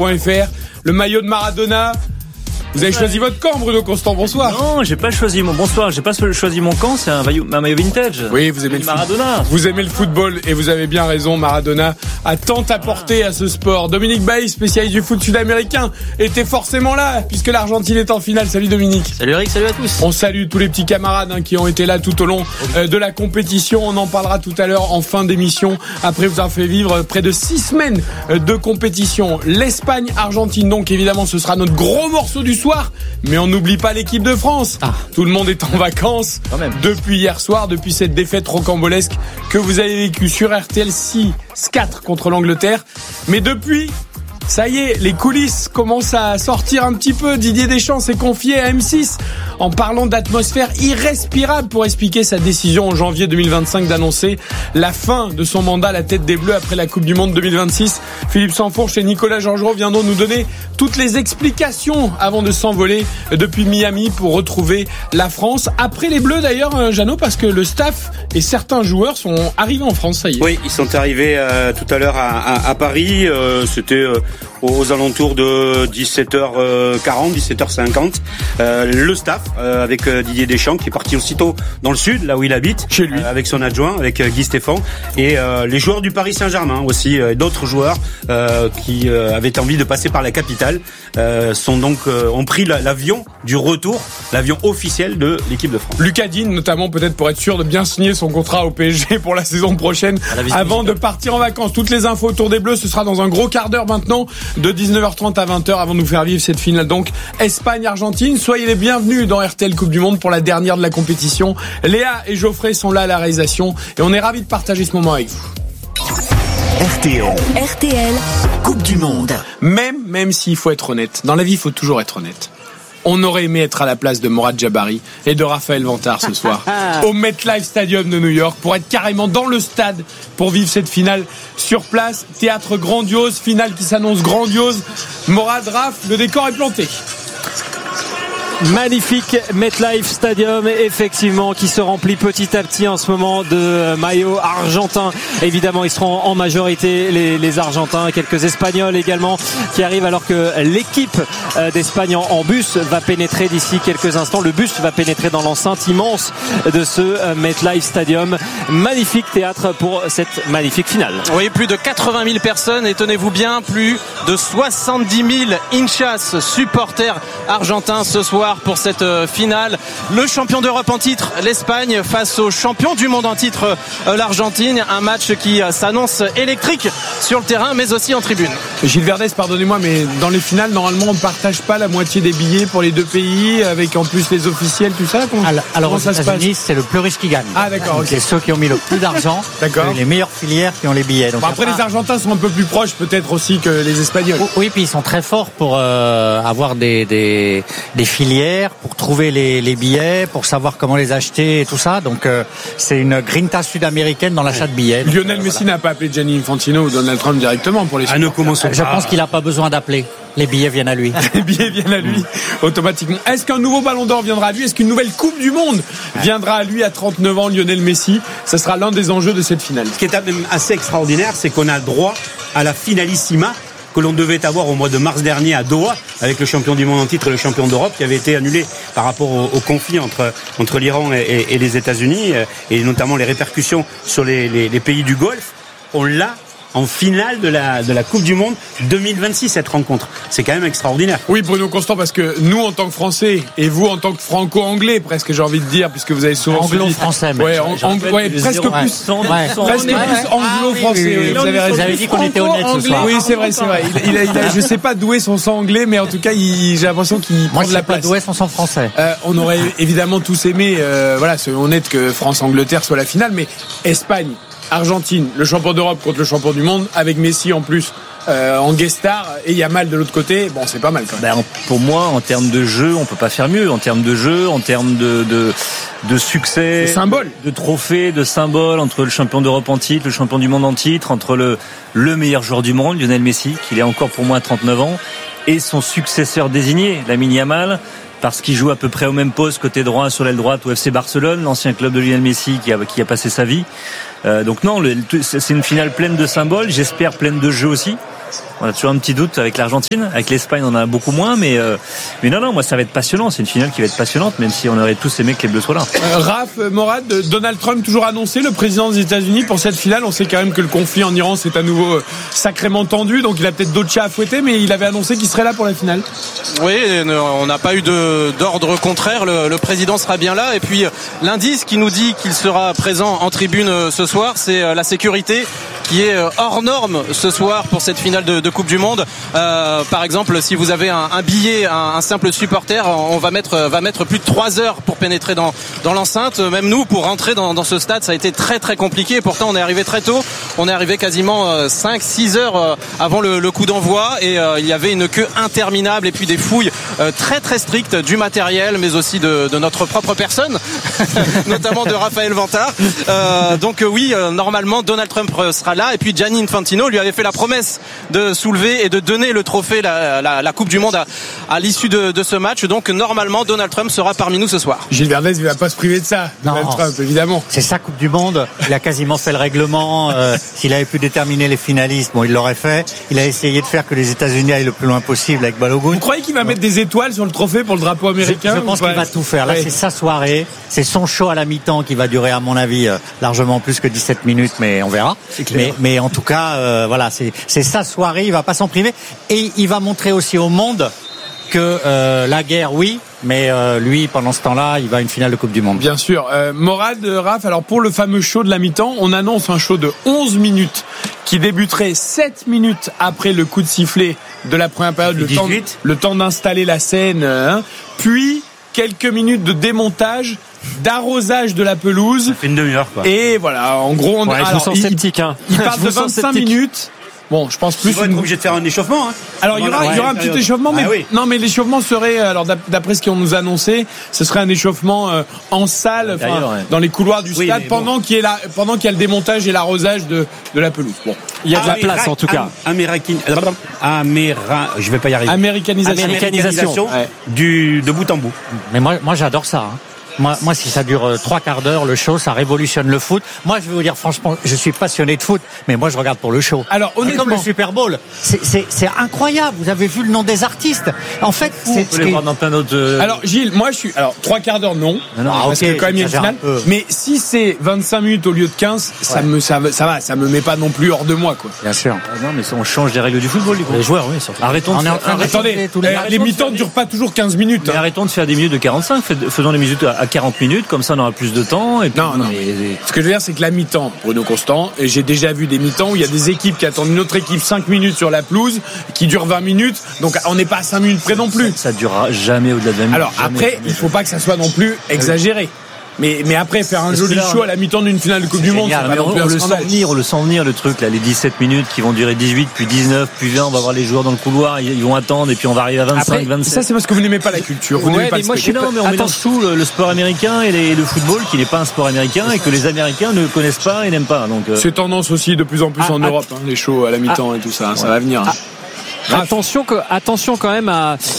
RTL.fr. Le maillot de Maradona. Vous avez choisi votre camp, Bruno Constant, bonsoir. Non, j'ai pas choisi mon camp, c'est un maillot vintage. Oui, vous aimez le Maradona. Vous aimez le football et vous avez bien raison, Maradona a tant apporté à ce sport. Dominique Bailly, spécialiste du foot sud-américain, était forcément là puisque l'Argentine est en finale. Salut Dominique. Salut Eric, salut à tous. On salue tous les petits camarades qui ont été là tout au long de la compétition. On en parlera tout à l'heure en fin d'émission. Après vous avoir fait vivre près de 6 semaines de compétition. L'Espagne-Argentine, donc évidemment ce sera notre gros morceau du soir, mais on n'oublie pas l'équipe de France. Tout le monde est en vacances depuis hier soir, depuis cette défaite rocambolesque que vous avez vécue sur RTL 6-4 contre l'Angleterre. Mais depuis, ça y est, les coulisses commencent à sortir un petit peu. Didier Deschamps s'est confié à M6 en parlant d'atmosphère irrespirable pour expliquer sa décision en janvier 2025 d'annoncer la fin de son mandat à la tête des Bleus après la Coupe du Monde 2026. Philippe Sansfourche et Nicolas Georgerot viendront nous donner toutes les explications avant de s'envoler depuis Miami pour retrouver la France. Après les Bleus d'ailleurs, Jeannot, parce que le staff et certains joueurs sont arrivés en France, ça y est. Oui, ils sont arrivés tout à l'heure à Paris. C'était aux alentours de 17h40, 17h50. Le staff avec Didier Deschamps qui est parti aussitôt dans le sud, là où il habite, chez lui, avec son adjoint, avec Guy Stéphane, et les joueurs du Paris Saint-Germain aussi, d'autres joueurs qui avaient envie de passer par la capitale, ont pris l'avion du retour, l'avion officiel de l'équipe de France. Lucas Digne notamment, peut-être pour être sûr de bien signer son contrat au PSG pour la saison prochaine avant de partir en vacances. Toutes les infos autour des Bleus, ce sera dans un gros quart d'heure maintenant, de 19h30 à 20h, avant de nous faire vivre cette finale donc Espagne-Argentine. Soyez les bienvenus dans RTL Coupe du Monde pour la dernière de la compétition. Léa et Geoffrey sont là à la réalisation et on est ravis de partager ce moment avec vous. RTL Coupe du Monde. Même s'il faut être honnête, dans la vie il faut toujours être honnête. On aurait aimé être à la place de Morad Jabari et de Raphaël Vantard ce soir au MetLife Stadium de New York pour être carrément dans le stade pour vivre cette finale sur place. Théâtre grandiose, finale qui s'annonce grandiose. Morad, Raph, le décor est planté. Magnifique MetLife Stadium, effectivement, qui se remplit petit à petit en ce moment de maillots argentins. Évidemment, ils seront en majorité les Argentins, quelques Espagnols également qui arrivent, alors que l'équipe d'Espagne en bus va pénétrer d'ici quelques instants. Le bus va pénétrer dans l'enceinte immense de ce MetLife Stadium. Magnifique théâtre pour cette magnifique finale. Oui, plus de 80 000 personnes et tenez-vous bien, plus de 70 000 hinchas, supporters argentins ce soir pour cette finale. Le champion d'Europe en titre, l'Espagne, face au champion du monde en titre, l'Argentine. Un match qui s'annonce électrique sur le terrain, mais aussi en tribune. Gilles Verdès, pardonnez-moi, mais dans les finales, normalement, on ne partage pas la moitié des billets pour les deux pays, avec en plus les officiels, tout ça. Alors aux États-Unis, c'est le plus riche qui gagne. Ah d'accord. Okay. C'est ceux qui ont mis le plus d'argent, les meilleures filières qui ont les billets. Donc, après, les Argentins sont un peu plus proches, peut-être aussi que les Espagnols. Oui, puis ils sont très forts pour avoir des filières, pour trouver les billets, pour savoir comment les acheter et tout ça. Donc c'est une grinta sud-américaine dans l'achat de billets. Lionel Messi n'a pas appelé Gianni Infantino ou Donald Trump directement pour les Je pense qu'il n'a pas besoin d'appeler. Les billets viennent à lui. Les billets viennent à lui automatiquement. Est-ce qu'un nouveau Ballon d'Or viendra à lui? Est-ce qu'une nouvelle Coupe du Monde viendra à lui à 39 ans, Lionel Messi? Ça sera l'un des enjeux de cette finale. Ce qui est même assez extraordinaire, c'est qu'on a droit à la finalissima que l'on devait avoir au mois de mars dernier à Doha, avec le champion du monde en titre et le champion d'Europe, qui avait été annulé par rapport au conflit entre l'Iran et les États-Unis, et notamment les répercussions sur les pays du Golfe. On l'a en finale de la Coupe du Monde 2026, cette rencontre. C'est quand même extraordinaire. Oui, Bruno Constant, parce que nous, en tant que Français, et vous, en tant que Franco-Anglais, presque, j'ai envie de dire, puisque vous avez souvent... Anglo-français. Presque plus anglo-français. Vous avez dit qu'on était honnête ce soir. Oui, c'est vrai. Je sais pas d'où est son sang anglais, mais en tout cas, j'ai l'impression qu'il prend de la place. Moi, je sais pas d'où est son sang français. On aurait évidemment tous aimé, soyons honnêtes, que France-Angleterre soit la finale, mais Espagne, Argentine, le champion d'Europe contre le champion du monde, avec Messi en plus en guest star, et Yamal de l'autre côté, bon, c'est pas mal quand même. Pour moi, en termes de jeu, on peut pas faire mieux. En termes de jeu, en termes de succès, de trophées, de symboles, entre le champion d'Europe en titre, le champion du monde en titre, entre le meilleur joueur du monde, Lionel Messi, qui est encore pour moi à 39 ans, et son successeur désigné, Lamine Yamal, parce qu'il joue à peu près au même poste, côté droit, sur l'aile droite, au FC Barcelone, l'ancien club de Lionel Messi qui a passé sa vie. Donc non, c'est une finale pleine de symboles, j'espère pleine de jeux aussi. On a toujours un petit doute avec l'Argentine, avec l'Espagne on en a beaucoup moins, mais non, moi ça va être passionnant. C'est une finale qui va être passionnante, même si on aurait tous aimé que les Bleus soient là. Raph, Morad, Donald Trump toujours annoncé, le président des États-Unis pour cette finale. On sait quand même que le conflit en Iran c'est à nouveau sacrément tendu, donc il a peut-être d'autres chats à fouetter, mais il avait annoncé qu'il serait là pour la finale. Oui, on n'a pas eu d'ordre contraire. Le président sera bien là, et puis l'indice qui nous dit qu'il sera présent en tribune ce soir, c'est la sécurité qui est hors norme ce soir pour cette finale de Coupe du Monde. Par exemple, si vous avez un billet, un simple supporter, on va mettre plus de 3 heures pour pénétrer dans l'enceinte. Même nous, pour rentrer dans ce stade, ça a été très très compliqué. Pourtant, on est arrivé très tôt. On est arrivé quasiment 5-6 heures avant le coup d'envoi, et il y avait une queue interminable et puis des fouilles très très strictes du matériel, mais aussi de notre propre personne, notamment de Raphaël Vantard. Donc oui, normalement Donald Trump sera là, et puis Gianni Infantino lui avait fait la promesse de soulever et de donner le trophée, la Coupe du Monde à l'issue de ce match. Donc normalement Donald Trump sera parmi nous ce soir. Gilles Verdez, il va pas se priver de ça. Donald Trump, évidemment. C'est sa Coupe du Monde. Il a quasiment fait le règlement. S'il avait pu déterminer les finalistes, il l'aurait fait. Il a essayé de faire que les États-Unis aillent le plus loin possible avec Balogun. Vous croyez qu'il va mettre des étoiles sur le trophée pour le drapeau américain? Je pense qu'il va tout faire. Là, c'est sa soirée. C'est son show à la mi-temps qui va durer, à mon avis, largement plus que 17 minutes, mais on verra. Mais en tout cas, voilà, c'est sa soirée. Il va pas s'en priver. Et il va montrer aussi au monde que la guerre, oui, mais lui, pendant ce temps-là, il va à une finale de Coupe du Monde. Bien sûr. Morad, Raph, alors pour le fameux show de la mi-temps, on annonce un show de 11 minutes qui débuterait 7 minutes après le coup de sifflet de la première période, le temps d'installer la scène, puis quelques minutes de démontage, d'arrosage de la pelouse. Ça fait une demi-heure, quoi. Et voilà, en gros, je vous sens sceptique. Il part de 25 minutes. Bon, je pense plus. On va être obligé de faire un échauffement. Alors il y aura un petit échauffement, mais non, mais l'échauffement serait, alors d'après ce qu'on nous a annoncé, ce serait un échauffement en salle, dans les couloirs du stade, pendant qu'il y a le démontage et l'arrosage de la pelouse. Bon, il y a de la place en tout cas. Je vais pas y arriver. Américanisation. De bout en bout. Mais moi j'adore ça. Moi, si ça dure 3 quarts d'heure, le show, ça révolutionne le foot. Moi, je vais vous dire franchement, je suis passionné de foot, mais moi, je regarde pour le show. Alors, honnêtement, comme le Super Bowl, c'est incroyable. Vous avez vu le nom des artistes. En fait, c'est les voir dans plein d'autres. Alors, Gilles, moi, je suis. Alors, 3 quarts d'heure, non. Parce que quand même, il y a une finale. Mais si c'est 25 minutes au lieu de 15, ça me met pas non plus hors de moi, quoi. Bien sûr. Non, mais on change les règles du football, du coup. Les joueurs, oui, surtout. Attendez, les mi-temps ne durent pas toujours 15 minutes. Mais arrêtons de faire des minutes de 45. Faisons les minutes à 40 minutes, comme ça on aura plus de temps. Et puis, non. Ce que je veux dire, c'est que la mi-temps, Bruno Constant, et j'ai déjà vu des mi-temps où il y a des équipes qui attendent une autre équipe 5 minutes sur la pelouse, qui dure 20 minutes, donc on n'est pas à 5 minutes près non plus. Ça durera jamais au-delà de 20 minutes. Alors après, il faut pas que ça soit non plus exagéré. Mais après, faire un joli show à la mi-temps d'une finale de Coupe du Monde, c'est pas non plus un scandale. On le sent venir le truc là, les 17 minutes qui vont durer 18, puis 19, puis 20, on va voir les joueurs dans le couloir, ils vont attendre, et puis on va arriver à 25, après, 27. Ça c'est parce que vous n'aimez pas la culture. Vous n'aimez pas le spectacle. Mais on mélange tout, le sport américain et le football, qui n'est pas un sport américain et que les Américains ne connaissent pas et n'aiment pas. Donc c'est tendance aussi de plus en plus en Europe, les shows à la mi-temps et tout ça, ça va venir. Attention quand même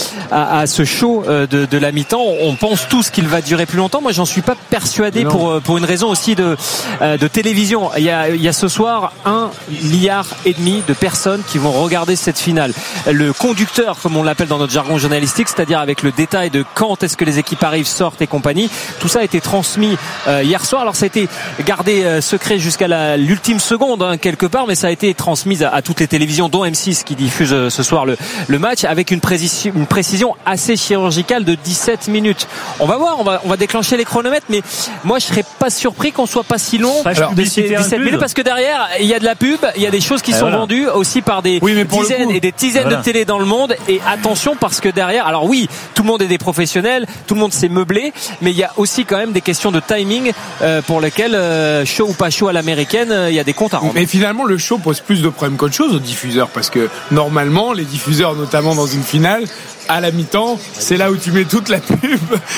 à ce show de la mi-temps. On pense tous qu'il va durer plus longtemps. Moi, j'en suis pas persuadé pour une raison aussi de télévision. Il y a ce soir 1,5 milliard de personnes qui vont regarder cette finale. Le conducteur, comme on l'appelle dans notre jargon journalistique, c'est-à-dire avec le détail de quand est-ce que les équipes arrivent, sortent et compagnie. Tout ça a été transmis hier soir. Alors ça a été gardé secret jusqu'à l'ultime seconde quelque part, mais ça a été transmis à toutes les télévisions, dont M6 qui diffuse ce soir le match, avec une précision assez chirurgicale de 17 minutes. On va voir, on va déclencher les chronomètres, mais moi je serais pas surpris qu'on soit pas si long de 17 minutes, parce que derrière il y a de la pub, il y a des choses qui sont vendues aussi par des dizaines et des dizaines de télés dans le monde, et attention parce que derrière, alors oui, tout le monde est des professionnels, tout le monde s'est meublé, mais il y a aussi quand même des questions de timing pour lesquelles show ou pas show à l'américaine, il y a des comptes à rendre. Mais finalement le show pose plus de problèmes qu'autre chose aux diffuseurs, parce que normalement les diffuseurs, notamment dans une finale, à la mi-temps, c'est là où tu mets toute la pub.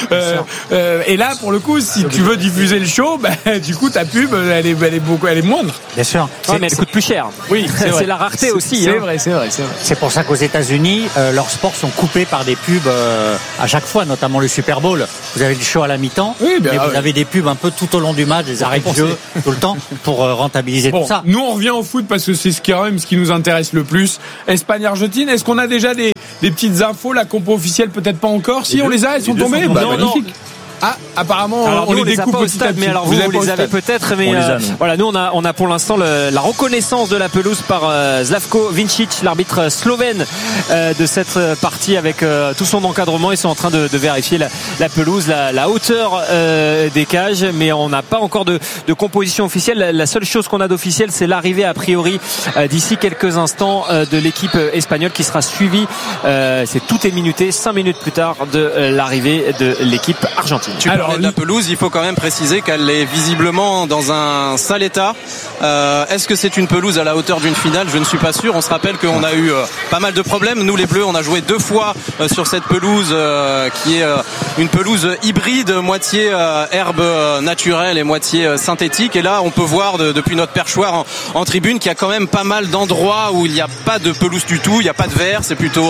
Et là, pour le coup, si tu veux diffuser le show, du coup, ta pub, elle est moindre. Bien sûr. Ouais, mais elle coûte plus cher. Oui, c'est la rareté aussi. C'est vrai. C'est pour ça qu'aux États-Unis, leurs sports sont coupés par des pubs à chaque fois, notamment le Super Bowl. Vous avez le show à la mi-temps, mais vous avez des pubs un peu tout au long du match, des arrêts de jeu tout le temps pour rentabiliser tout ça. Nous, on revient au foot parce que c'est quand même ce qui nous intéresse le plus. Espagne-Argentine, est-ce qu'on a déjà des petites infos? La compo officielle, peut-être pas encore. Si on les a, elles sont tombées. Magnifique. Ah, apparemment, alors, on nous, les découpe au stade, mais alors vous les avez peut-être, mais voilà, nous on a pour l'instant la reconnaissance de la pelouse par Slavko Vincic, l'arbitre slovène de cette partie, avec tout son encadrement. Ils sont en train de vérifier la pelouse, la hauteur des cages, mais on n'a pas encore de composition officielle. La seule chose qu'on a d'officiel, c'est l'arrivée a priori d'ici quelques instants de l'équipe espagnole qui sera suivie. Tout est minuté 5 minutes plus tard de l'arrivée de l'équipe argentine. Tu parlais de la pelouse, il faut quand même préciser qu'elle est visiblement dans un sale état. Est-ce que c'est une pelouse à la hauteur d'une finale? Je ne suis pas sûr. On se rappelle qu'on a eu pas mal de problèmes. Nous les Bleus, on a joué 2 fois sur cette pelouse qui est une pelouse hybride, moitié herbe naturelle et moitié synthétique. Et là, on peut voir depuis notre perchoir en tribune qu'il y a quand même pas mal d'endroits où il n'y a pas de pelouse du tout, il n'y a pas de verre, c'est plutôt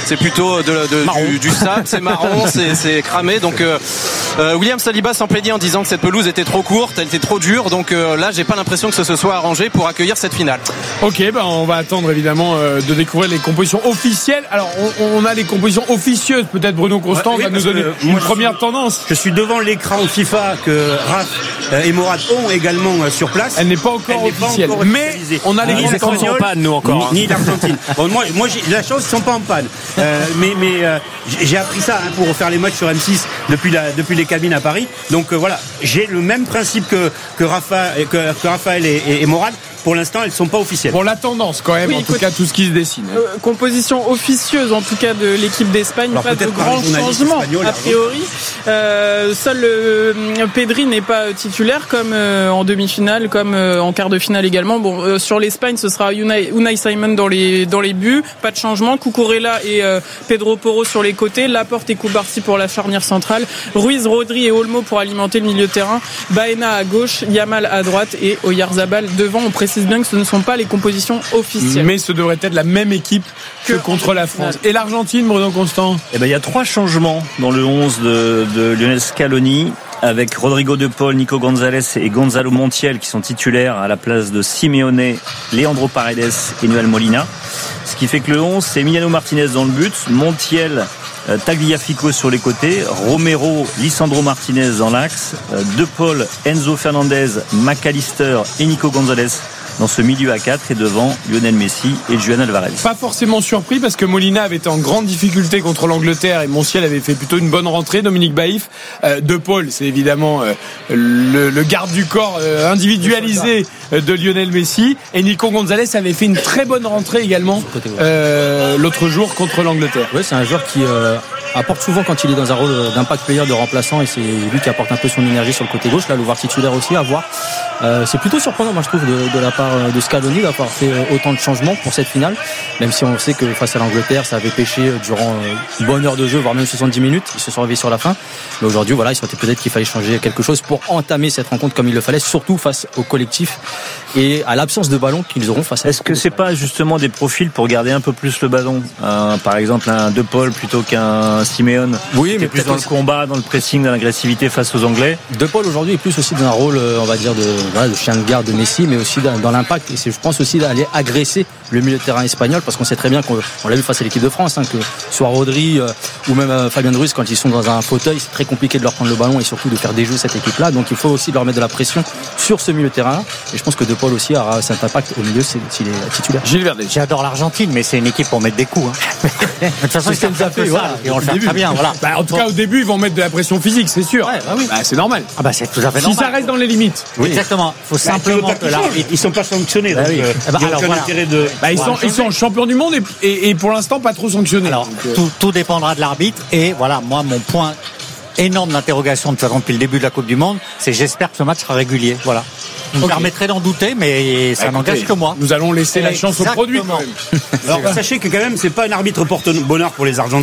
du sable, c'est marron, c'est cramé. Donc William Saliba s'en plaignait en disant que cette pelouse était trop courte, elle était trop dure. Donc là, j'ai pas l'impression que ce se soit arrangé pour accueillir cette finale. Ok, on va attendre évidemment de découvrir les compositions officielles. Alors, on a les compositions officieuses. Peut-être Bruno Constant va nous donner une première tendance. Je suis devant l'écran FIFA que Raph et Morad ont également sur place. Elle n'est pas encore officielle, mais on a les grandes tendances en panne, nous encore. Ni l'Argentine. Bon, moi, j'ai la chance, ils sont pas en panne. Mais j'ai appris ça pour faire les matchs sur M6 depuis les cabines à Paris. Donc voilà, j'ai le même principe que Raphaël et Morad. Pour l'instant, elles ne sont pas officielles. Pour la tendance, quand même, en tout cas, tout ce qui se dessine. Composition officieuse, en tout cas, de l'équipe d'Espagne. Alors, pas de grands changements, a priori. Seul Pedri n'est pas titulaire, comme en demi-finale, comme en quart de finale également. Bon, sur l'Espagne, ce sera Unai Simon dans les buts. Pas de changement. Cucurella et Pedro Porro sur les côtés. Laporte et Cubarsí pour la charnière centrale. Ruiz, Rodri et Olmo pour alimenter le milieu de terrain. Baena à gauche, Yamal à droite et Oyarzabal devant. On précise bien que ce ne sont pas les compositions officielles. Mais ce devrait être la même équipe que contre la France. Et l'Argentine, Bruno Constant? Il y a 3 changements dans le 11 de Lionel Scaloni, avec Rodrigo De Paul, Nico Gonzalez et Gonzalo Montiel qui sont titulaires à la place de Simeone, Leandro Paredes et Noel Molina. Ce qui fait que le 11, c'est Emiliano Martinez dans le but, Montiel, Tagliafico sur les côtés, Romero, Lisandro Martinez dans l'axe, De Paul, Enzo Fernandez, McAllister et Nico Gonzalez dans ce milieu à 4 et devant Lionel Messi et Juan Alvarez. Pas forcément surpris parce que Molina avait été en grande difficulté contre l'Angleterre et Montiel avait fait plutôt une bonne rentrée. Dominique Baïf, De Paul, c'est évidemment le garde du corps individualisé de Lionel Messi, et Nico Gonzalez avait fait une très bonne rentrée également l'autre jour contre l'Angleterre. Oui, c'est un joueur qui apporte souvent quand il est dans un rôle d'impact player, de remplaçant, et c'est lui qui apporte un peu son énergie sur le côté gauche. Là, le voir titulaire aussi, à voir. C'est plutôt surprenant, moi je trouve, de la part de Scaloni d'avoir fait autant de changements pour cette finale, même si on sait que face à l'Angleterre ça avait pêché durant une bonne heure de jeu, voire même 70 minutes. Ils se sont réveillés sur la fin, mais aujourd'hui voilà, il sentait peut-être qu'il fallait changer quelque chose pour entamer cette rencontre comme il le fallait, surtout face au collectif et à l'absence de ballon qu'ils auront face à. Est-ce que c'est pas justement des profils pour garder un peu plus le ballon, par exemple un De Paul plutôt qu'un Simeone? Oui, mais plus dans le combat, dans le pressing, dans l'agressivité face aux Anglais. De Paul aujourd'hui est plus aussi dans un rôle, on va dire, de chien de garde de Messi, mais aussi dans l'impact, et c'est, je pense, aussi d'aller agresser le milieu de terrain espagnol, parce qu'on sait très bien qu'on l'a vu face à l'équipe de France, que soit Rodri ou même Fabien Ruiz, quand ils sont dans un fauteuil, c'est très compliqué de leur prendre le ballon et surtout de faire déjouer cette équipe-là. Donc il faut aussi leur mettre de la pression sur ce milieu de terrain, et je pense que De Paul aussi aura cet impact au milieu s'il est titulaire. Gilles Verdet. J'adore l'Argentine, mais c'est une équipe pour mettre des coups. De toute façon, c'est comme ça fait, voilà, et on le fait très bien. Voilà. En tout cas, au début, ils vont mettre de la pression physique, c'est sûr. Ouais, oui. C'est normal. C'est tout à fait normal. Si ça reste dans les limites. Oui. Exactement. Il faut simplement que l'arbitre. Ils sont pas sanctionnés. Donc, alors, voilà. intérêt de. Ils sont champions du monde et pour l'instant pas trop sanctionnés. Alors, tout dépendra de l'arbitre. Et voilà, moi, mon point énorme d'interrogation de toute façon depuis le début de la Coupe du Monde, c'est j'espère que ce match sera régulier. Voilà. Vous me permettrez d'en douter, mais ça n'engage que moi. Nous allons laisser la chance au produit quand même. Alors sachez que quand même c'est pas un arbitre porte-bonheur pour les Argentins,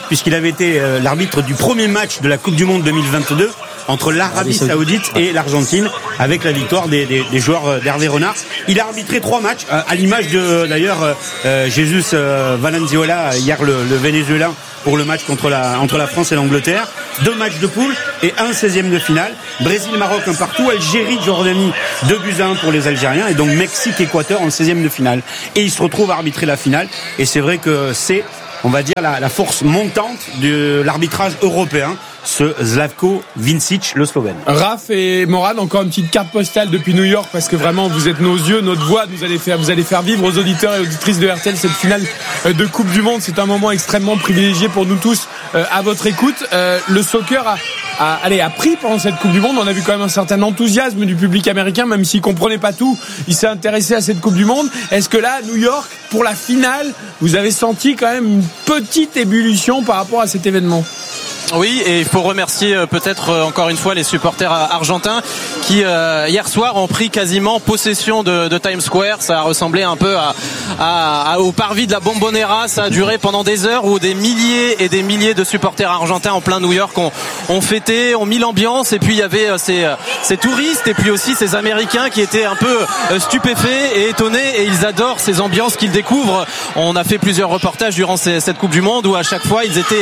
puisqu'il avait été l'arbitre du premier match de la Coupe du Monde 2022 entre l'Arabie Saoudite et l'Argentine, avec la victoire des joueurs d'Hervé Renard. Il a arbitré 3 matchs, à l'image de d'ailleurs Jesus Valenzuela, hier le Vénézuélien, pour le match entre la France et l'Angleterre. 2 matchs de poule et un 16e de finale. Brésil-Maroc un partout, Algérie-Jordanie 2-1 pour les Algériens, et donc Mexique-Équateur en 16e de finale. Et il se retrouve à arbitrer la finale, et c'est vrai que c'est, on va dire, la force montante de l'arbitrage européen, ce Slavko Vincic, le Slovène. Raph et Morad, encore une petite carte postale depuis New York, parce que vraiment vous êtes nos yeux, notre voix, vous allez faire vivre aux auditeurs et auditrices de RTL cette finale de Coupe du Monde. C'est un moment extrêmement privilégié pour nous tous à votre écoute. Le soccer a pris pendant cette Coupe du Monde. On a vu quand même un certain enthousiasme du public américain, même s'il comprenait pas tout, il s'est intéressé à cette Coupe du Monde. Est-ce que là, à New York, pour la finale, vous avez senti quand même une petite ébullition par rapport à cet événement? Oui, et il faut remercier peut-être encore une fois les supporters argentins qui hier soir ont pris quasiment possession de Times Square. Ça a ressemblé un peu au parvis de la Bombonera. Ça a duré pendant des heures où des milliers et des milliers de supporters argentins en plein New York ont fêté, ont mis l'ambiance, et puis il y avait ces touristes et puis aussi ces Américains qui étaient un peu stupéfaits et étonnés, et ils adorent ces ambiances qu'ils découvrent. On a fait plusieurs reportages durant cette Coupe du Monde où à chaque fois ils étaient...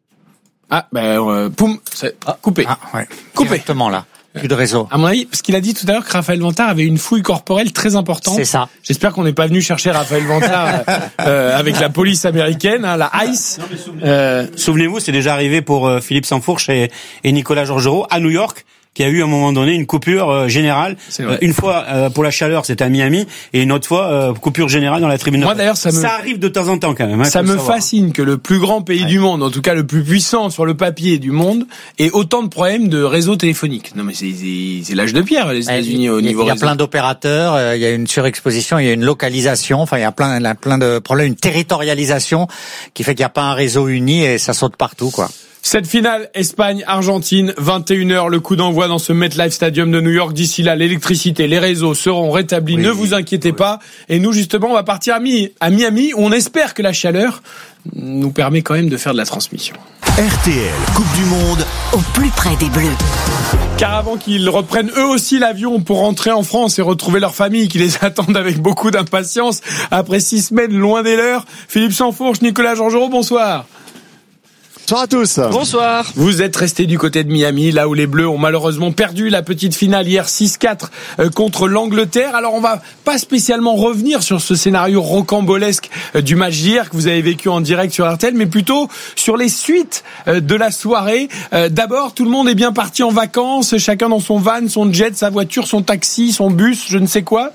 Poum, c'est coupé. Coupé. Exactement là. Plus de réseau. À mon avis, parce qu'il a dit tout à l'heure que Raphaël Vantard avait une fouille corporelle très importante. C'est ça. J'espère qu'on n'est pas venu chercher Raphaël Vantard avec la police américaine, la ICE. Souvenez-vous, c'est déjà arrivé pour Philippe Sansfourche et Nicolas Georgerot à New York, qui a eu à un moment donné une coupure générale. Une fois pour la chaleur, c'était à Miami, et une autre fois coupure générale dans la tribune. Moi d'ailleurs, ça arrive de temps en temps quand même. Ça me fascine que le plus grand pays du monde, en tout cas le plus puissant sur le papier du monde, ait autant de problèmes de réseau téléphonique. Non mais c'est l'âge de pierre, les États-Unis au niveau réseau. Il y a plein d'opérateurs, il y a une surexposition, il y a une localisation, enfin il y a plein de problèmes, une territorialisation qui fait qu'il n'y a pas un réseau uni et ça saute partout, quoi. Cette finale Espagne-Argentine, 21h, le coup d'envoi dans ce MetLife Stadium de New York. D'ici là, l'électricité, les réseaux seront rétablis, ne vous inquiétez pas. Et nous, justement, on va partir à Miami, où on espère que la chaleur nous permet quand même de faire de la transmission. RTL, Coupe du Monde, au plus près des Bleus. Car avant qu'ils reprennent eux aussi l'avion pour rentrer en France et retrouver leur famille qui les attendent avec beaucoup d'impatience, après 6 semaines loin des leurs, Philippe Sansfourche, Nicolas Georgerot, bonsoir. Bonsoir à tous. Bonsoir. Vous êtes restés du côté de Miami, là où les Bleus ont malheureusement perdu la petite finale hier 6-4 contre l'Angleterre. Alors on va pas spécialement revenir sur ce scénario rocambolesque du match d'hier que vous avez vécu en direct sur RTL, mais plutôt sur les suites de la soirée. D'abord, tout le monde est bien parti en vacances, chacun dans son van, son jet, sa voiture, son taxi, son bus, je ne sais quoi.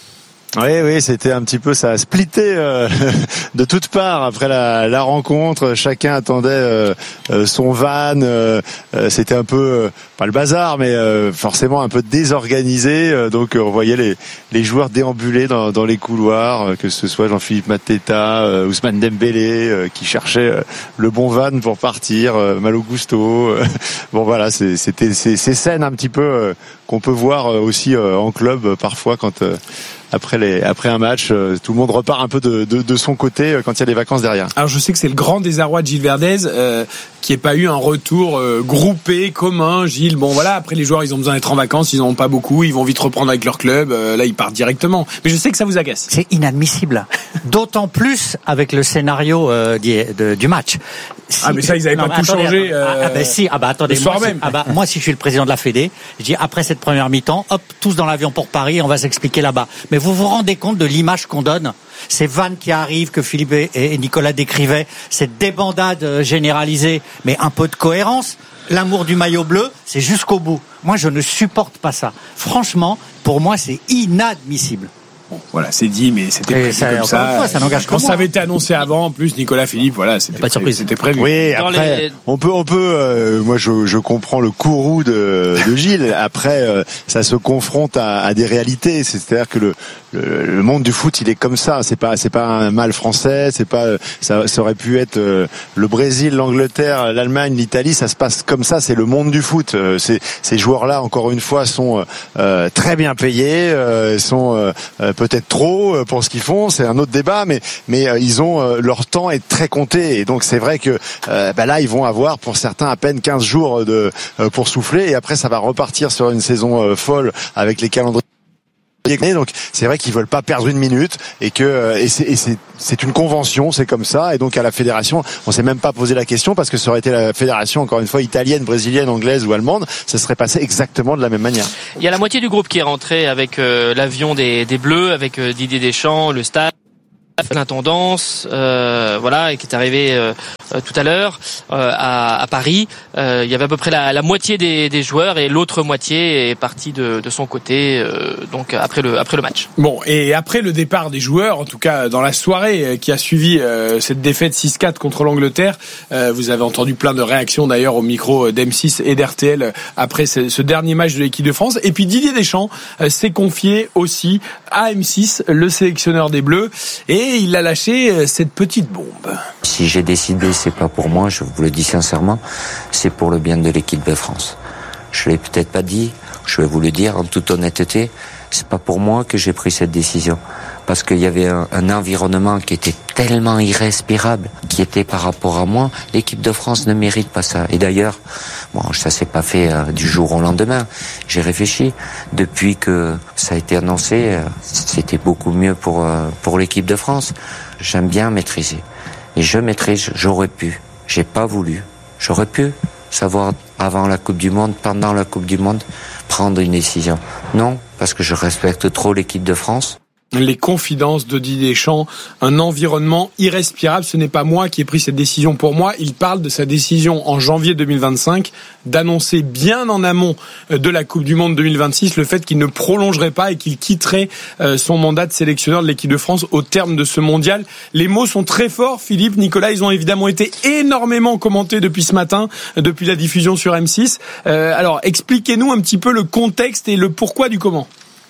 Oui, c'était un petit peu, ça a splitté de toutes parts après la rencontre. Chacun attendait son van. C'était un peu pas le bazar, mais forcément un peu désorganisé. Donc on voyait les joueurs déambuler dans les couloirs, que ce soit Jean-Philippe Mateta, Ousmane Dembélé, qui cherchait le bon van pour partir, Malo Gusto. Bon voilà, c'était ces scènes un petit peu qu'on peut voir aussi en club parfois quand après un match, tout le monde repart un peu de son côté quand il y a des vacances derrière. Alors je sais que c'est le grand désarroi de Gilles Verdez qui n'ait pas eu un retour groupé, commun. Gilles, bon voilà, après les joueurs ils ont besoin d'être en vacances, ils n'en ont pas beaucoup, ils vont vite reprendre avec leur club, là ils partent directement. Mais je sais que ça vous agace. C'est inadmissible. D'autant plus avec le scénario du match. Mais ça ils n'avaient pas tout changé. Attendez, le soir même. Moi si je suis le président de la Fédé, je dis après cette première mi-temps, hop, tous dans l'avion pour Paris, on va s'expliquer là-bas. Mais vous vous rendez compte de l'image qu'on donne? Ces vannes qui arrivent, que Philippe et Nicolas décrivaient, cette débandade généralisée, mais un peu de cohérence. L'amour du maillot bleu, c'est jusqu'au bout. Moi, je ne supporte pas ça. Franchement, pour moi, c'est inadmissible. Bon, voilà, c'est dit, mais c'était prévu comme ça. Ça n'engage quand ça avait été annoncé avant, en plus, Nicolas Philippe, voilà, c'était pas de surprise, c'était prévu. Oui, après, on peut, moi, je comprends le courroux de Gilles. Après, ça se confronte à des réalités. C'est-à-dire que le monde du foot, il est comme ça. C'est pas un mal français. Ça aurait pu être le Brésil, l'Angleterre, l'Allemagne, l'Italie. Ça se passe comme ça. C'est le monde du foot. Ces joueurs-là, encore une fois, sont très bien payés, sont peut-être trop pour ce qu'ils font, c'est un autre débat, mais ils ont leur temps est très compté, et donc c'est vrai que là ils vont avoir pour certains à peine 15 jours pour souffler, et après ça va repartir sur une saison folle avec les calendriers. Donc c'est vrai qu'ils veulent pas perdre une minute, et c'est une convention, c'est comme ça, et donc à la fédération on s'est même pas posé la question, parce que ça aurait été la fédération encore une fois italienne, brésilienne, anglaise ou allemande, ça serait passé exactement de la même manière. Il y a la moitié du groupe qui est rentré avec l'avion des Bleus, avec Didier Deschamps, le staff, l'intendance, et qui est arrivé tout à l'heure à Paris. Il y avait à peu près la moitié des joueurs, et l'autre moitié est partie de son côté, donc après le match. Bon, et après le départ des joueurs, en tout cas dans la soirée qui a suivi cette défaite 6-4 contre l'Angleterre, vous avez entendu plein de réactions d'ailleurs au micro d'M6 et d'RTL après ce dernier match de l'équipe de France. Et puis Didier Deschamps s'est confié aussi à M6, le sélectionneur des Bleus, et il a lâché cette petite bombe. Si j'ai décidé, c'est pas pour moi, je vous le dis sincèrement, c'est pour le bien de l'équipe de France. Je l'ai peut-être pas dit, je vais vous le dire en toute honnêteté, c'est pas pour moi que j'ai pris cette décision, parce qu'il y avait un environnement qui était tellement irrespirable, qui était par rapport à moi. L'équipe de France ne mérite pas ça. Et d'ailleurs, ça s'est pas fait du jour au lendemain. J'ai réfléchi. Depuis que ça a été annoncé, c'était beaucoup mieux pour l'équipe de France. J'aime bien maîtriser. Et je maîtrise, j'aurais pu. J'ai pas voulu. J'aurais pu savoir avant la Coupe du Monde, pendant la Coupe du Monde, prendre une décision. Non, parce que je respecte trop l'équipe de France. Les confidences de Didier Deschamps, un environnement irrespirable. Ce n'est pas moi qui ai pris cette décision pour moi. Il parle de sa décision en janvier 2025 d'annoncer bien en amont de la Coupe du Monde 2026 le fait qu'il ne prolongerait pas et qu'il quitterait son mandat de sélectionneur de l'équipe de France au terme de ce mondial. Les mots sont très forts, Philippe, Nicolas. Ils ont évidemment été énormément commentés depuis ce matin, depuis la diffusion sur M6. Alors, expliquez-nous un petit peu le contexte et le pourquoi du comment.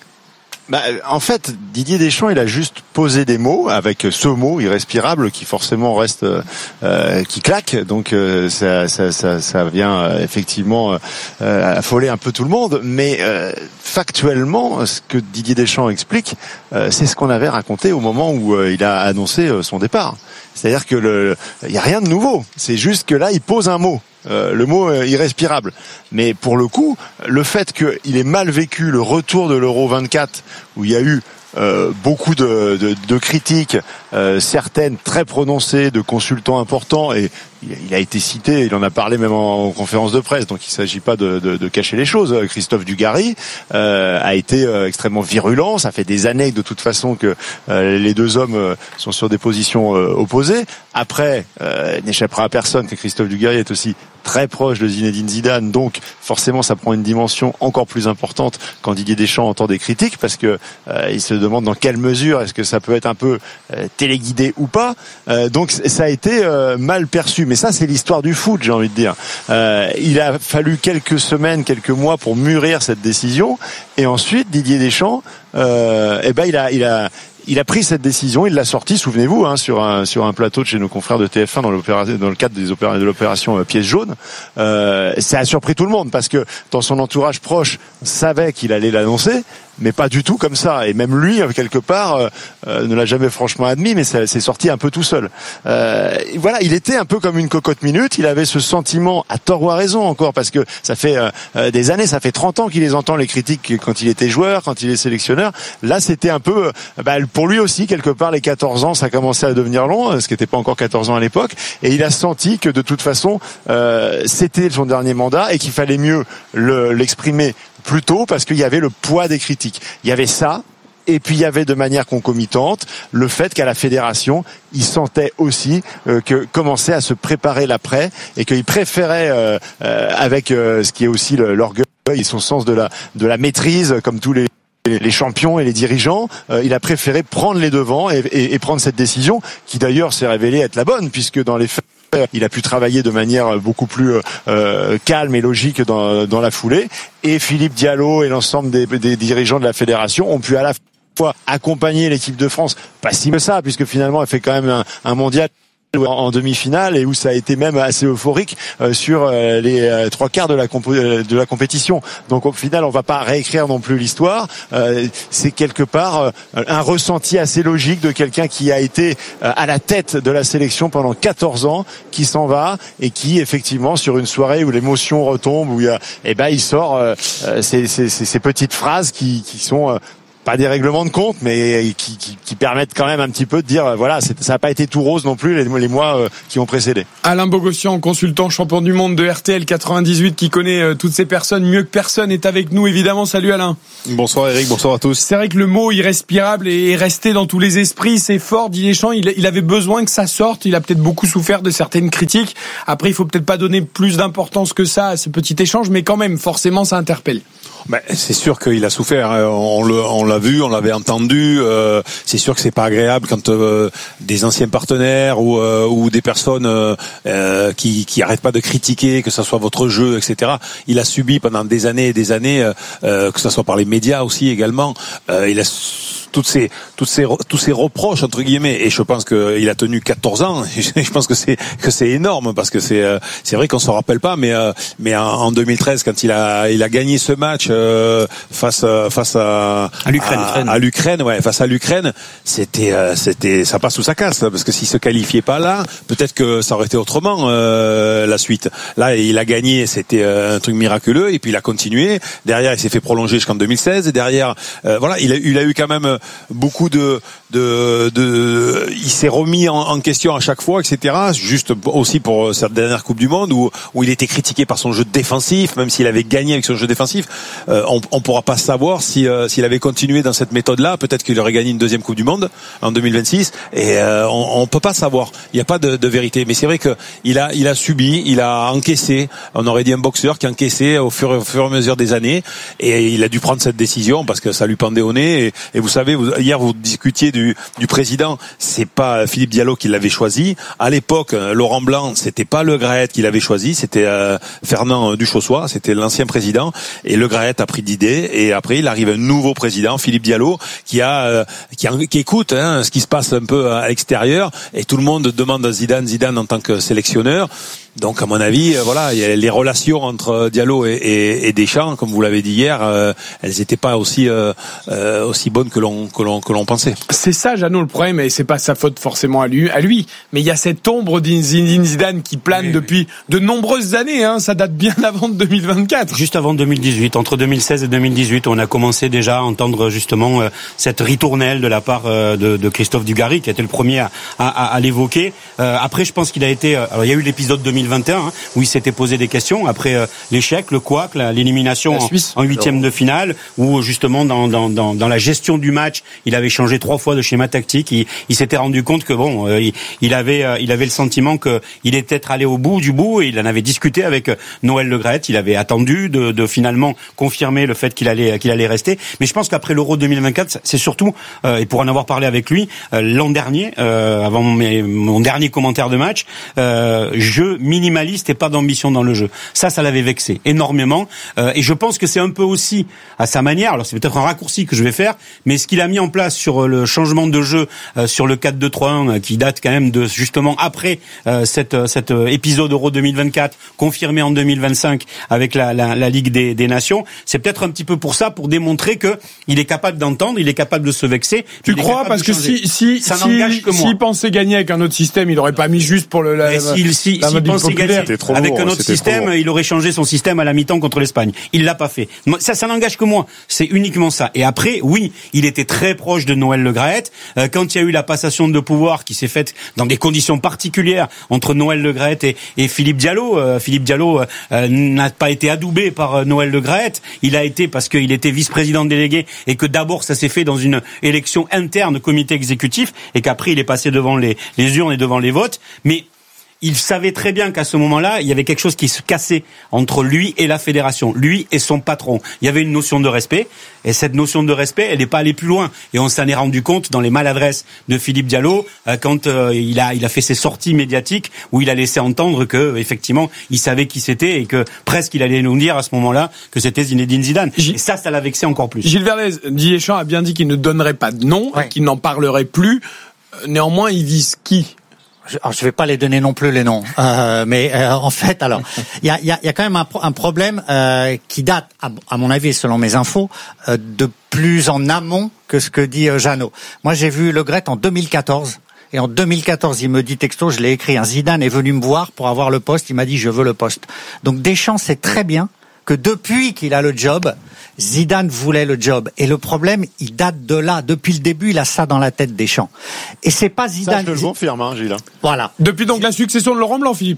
En fait, Didier Deschamps, il a juste posé des mots avec ce mot irrespirable qui forcément reste, qui claque. Donc ça vient effectivement affoler un peu tout le monde. Mais factuellement, ce que Didier Deschamps explique, c'est ce qu'on avait raconté au moment où il a annoncé son départ. C'est-à-dire que il y a rien de nouveau. C'est juste que là, il pose un mot. Le mot irrespirable. Mais pour le coup, le fait qu'il ait mal vécu le retour de l'Euro 24, où il y a eu beaucoup de critiques, certaines très prononcées de consultants importants, et il a été cité, il en a parlé même en conférence de presse, donc il ne s'agit pas de cacher les choses. Christophe Dugarry a été extrêmement virulent. Ça fait des années de toute façon que les deux hommes sont sur des positions opposées. Après, il n'échappera à personne que Christophe Dugarry est aussi très proche de Zinedine Zidane, donc forcément ça prend une dimension encore plus importante quand Didier Deschamps entend des critiques, parce que il se demande dans quelle mesure est-ce que ça peut être un peu téléguidé ou pas. Donc ça a été mal perçu. Mais ça, c'est l'histoire du foot, j'ai envie de dire. Il a fallu quelques semaines, quelques mois pour mûrir cette décision, et ensuite Didier Deschamps, il a pris cette décision, il l'a sortie, souvenez-vous, sur un plateau de chez nos confrères de TF1 dans le cadre de l'opération Pièce jaune. Ça a surpris tout le monde, parce que dans son entourage proche, on savait qu'il allait l'annoncer, mais pas du tout comme ça. Et même lui, quelque part, ne l'a jamais franchement admis, mais c'est sorti un peu tout seul. Voilà, il était un peu comme une cocotte minute. Il avait ce sentiment, à tort ou à raison encore, parce que ça fait des années, ça fait 30 ans qu'il les entend, les critiques, quand il était joueur, quand il est sélectionneur. Là, c'était un peu, pour lui aussi, quelque part, les 14 ans, ça commençait à devenir long, ce qui n'était pas encore 14 ans à l'époque. Et il a senti que de toute façon, c'était son dernier mandat, et qu'il fallait mieux l'exprimer plus tôt, parce qu'il y avait le poids des critiques. Il y avait ça, et puis il y avait de manière concomitante le fait qu'à la fédération, il sentait aussi que commençait à se préparer l'après, et qu'il préférait, avec ce qui est aussi l'orgueil et son sens de la maîtrise, comme tous les champions et les dirigeants, il a préféré prendre les devants et prendre cette décision, qui d'ailleurs s'est révélée être la bonne, puisque dans les faits, il a pu travailler de manière beaucoup plus calme et logique dans la foulée. Et Philippe Diallo et l'ensemble des dirigeants de la fédération ont pu à la fois accompagner l'équipe de France, pas si que ça, puisque finalement elle fait quand même un mondial en demi-finale et où ça a été même assez euphorique sur les 3/4 de la compétition. Donc au final, on va pas réécrire non plus l'histoire. C'est quelque part un ressenti assez logique de quelqu'un qui a été à la tête de la sélection pendant 14 ans, qui s'en va et qui effectivement sur une soirée où l'émotion retombe, où il sort ces petites phrases qui sont pas des règlements de compte, mais qui permettent quand même un petit peu de dire, voilà, ça n'a pas été tout rose non plus les mois qui ont précédé. Alain Bogossian, consultant champion du monde de RTL 98, qui connaît toutes ces personnes mieux que personne, est avec nous évidemment. Salut Alain. Bonsoir Eric, bonsoir à tous. C'est vrai que le mot irrespirable est resté dans tous les esprits, c'est fort. Didier Deschamps, il avait besoin que ça sorte, il a peut-être beaucoup souffert de certaines critiques. Après, il faut peut-être pas donner plus d'importance que ça à ce petit échange, mais quand même, forcément, ça interpelle. C'est sûr qu'il a souffert. On l'a vu, on l'avait entendu. C'est sûr que c'est pas agréable quand des anciens partenaires ou des personnes qui arrêtent pas de critiquer, que ça soit votre jeu, etc. Il a subi pendant des années et des années, que ça soit par les médias aussi également. Il a tous ces reproches entre guillemets, et je pense qu'il a tenu 14 ans. Je pense que c'est énorme, parce que c'est vrai qu'on s'en rappelle pas, mais en 2013, quand il a gagné ce match face à l'Ukraine, face à l'Ukraine, c'était ça passe ou ça casse, parce que s'il se qualifiait pas là, peut-être que ça aurait été autrement la suite. Là, il a gagné, c'était un truc miraculeux, et puis il a continué. Derrière, il s'est fait prolonger jusqu'en 2016, et derrière, il a eu quand même beaucoup il s'est remis en question à chaque fois, etc. Juste aussi pour cette dernière Coupe du Monde où il était critiqué par son jeu défensif, même s'il avait gagné avec son jeu défensif. On pourra pas savoir s'il avait continué dans cette méthode-là. Peut-être qu'il aurait gagné une deuxième Coupe du Monde en 2026. Et on peut pas savoir. Il n'y a pas de vérité. Mais c'est vrai que il a subi, il a encaissé. On aurait dit un boxeur qui encaissait au fur et à mesure des années. Et il a dû prendre cette décision parce que ça lui pendait au nez. Et vous savez, hier vous discutiez du président. C'est pas Philippe Diallo qui l'avait choisi. À l'époque, Laurent Blanc, c'était pas Le Graët qui l'avait choisi, c'était Fernand Duchossois, c'était l'ancien président. Et Le Graët a pris d'idée. Et après, il arrive un nouveau président, Philippe Diallo, qui écoute ce qui se passe un peu à l'extérieur. Et tout le monde demande à Zidane en tant que sélectionneur. Donc, à mon avis, il y a les relations entre Diallo et Deschamps, comme vous l'avez dit hier, elles n'étaient pas aussi bonnes que l'on pensait. C'est ça, Jeannot, le problème, et c'est pas sa faute forcément à lui, mais il y a cette ombre d'Zinedine Zidane qui plane depuis de nombreuses années, ça date bien avant 2024. Juste avant 2018, entre 2016 et 2018, on a commencé déjà à entendre justement cette ritournelle de la part de Christophe Dugarry, qui a été le premier à l'évoquer. Après, je pense qu'il a été... Alors, il y a eu l'épisode 2021, où il s'était posé des questions après l'échec, le couac, l'élimination en huitième de finale, où justement dans la gestion du match, il avait changé 3 fois de schéma tactique. Il s'était rendu compte que il avait le sentiment que il était allé au bout du bout, et il en avait discuté avec Noël Le Graët. Il avait attendu de finalement confirmer le fait qu'il allait rester. Mais je pense qu'après l'Euro 2024, c'est surtout, et pour en avoir parlé avec lui l'an dernier, avant mon dernier commentaire de match, jeu minimaliste et pas d'ambition dans le jeu. Ça l'avait vexé énormément. Et je pense que c'est un peu aussi à sa manière. Alors c'est peut-être un raccourci que je vais faire, mais ce qu'il a mis en place sur le changement de jeu, sur le 4-2-3-1, qui date quand même de justement après cet épisode Euro 2024, confirmé en 2025 avec la Ligue des Nations, c'est peut-être un petit peu pour ça, pour démontrer que il est capable d'entendre, il est capable de se vexer. Tu crois? Parce que s'il pensait gagner avec un autre système, il aurait pas mis juste pour s'il pensait gagner avec un autre système, il aurait changé son système à la mi-temps contre l'Espagne. Il l'a pas fait. Ça n'engage que moi. C'est uniquement ça. Et après, oui, il était très proche de Noël Le Graët. Quand il y a eu la passation de pouvoir qui s'est faite dans des conditions particulières entre Noël Le Graët et Philippe Diallo, Philippe Diallo n'a pas été adoubé par Noël Le Graët. Il a été parce qu'il était vice-président délégué, et que d'abord ça s'est fait dans une élection interne comité exécutif, et qu'après il est passé devant les urnes et devant les votes. Mais il savait très bien qu'à ce moment-là, il y avait quelque chose qui se cassait entre lui et la fédération, lui et son patron. Il y avait une notion de respect, et cette notion de respect, elle n'est pas allée plus loin. Et on s'en est rendu compte dans les maladresses de Philippe Diallo, quand il a fait ses sorties médiatiques, où il a laissé entendre que effectivement, il savait qui c'était, et que presque il allait nous dire à ce moment-là que c'était Zinedine Zidane. Et ça l'a vexé encore plus. Gilles Verdez, Didier Deschamps a bien dit qu'il ne donnerait pas de nom, qu'il n'en parlerait plus. Néanmoins, il vise qui? je vais pas les donner non plus les noms, mais en fait, alors il y a quand même un problème qui date, à mon avis, selon mes infos, de plus en amont que ce que dit Jeannot. Moi, j'ai vu Le Gret en 2014. Et en 2014, il me dit texto, je l'ai écrit, Zidane est venu me voir pour avoir le poste, il m'a dit je veux le poste. Donc Deschamps sait très bien que depuis qu'il a le job, Zidane voulait le job. Et le problème, il date de là. Depuis le début, il a ça dans la tête, Deschamps. Et c'est pas Zidane. Ça, je le confirme, Gilles. Voilà. Depuis donc la succession de Laurent Blanc, Philippe.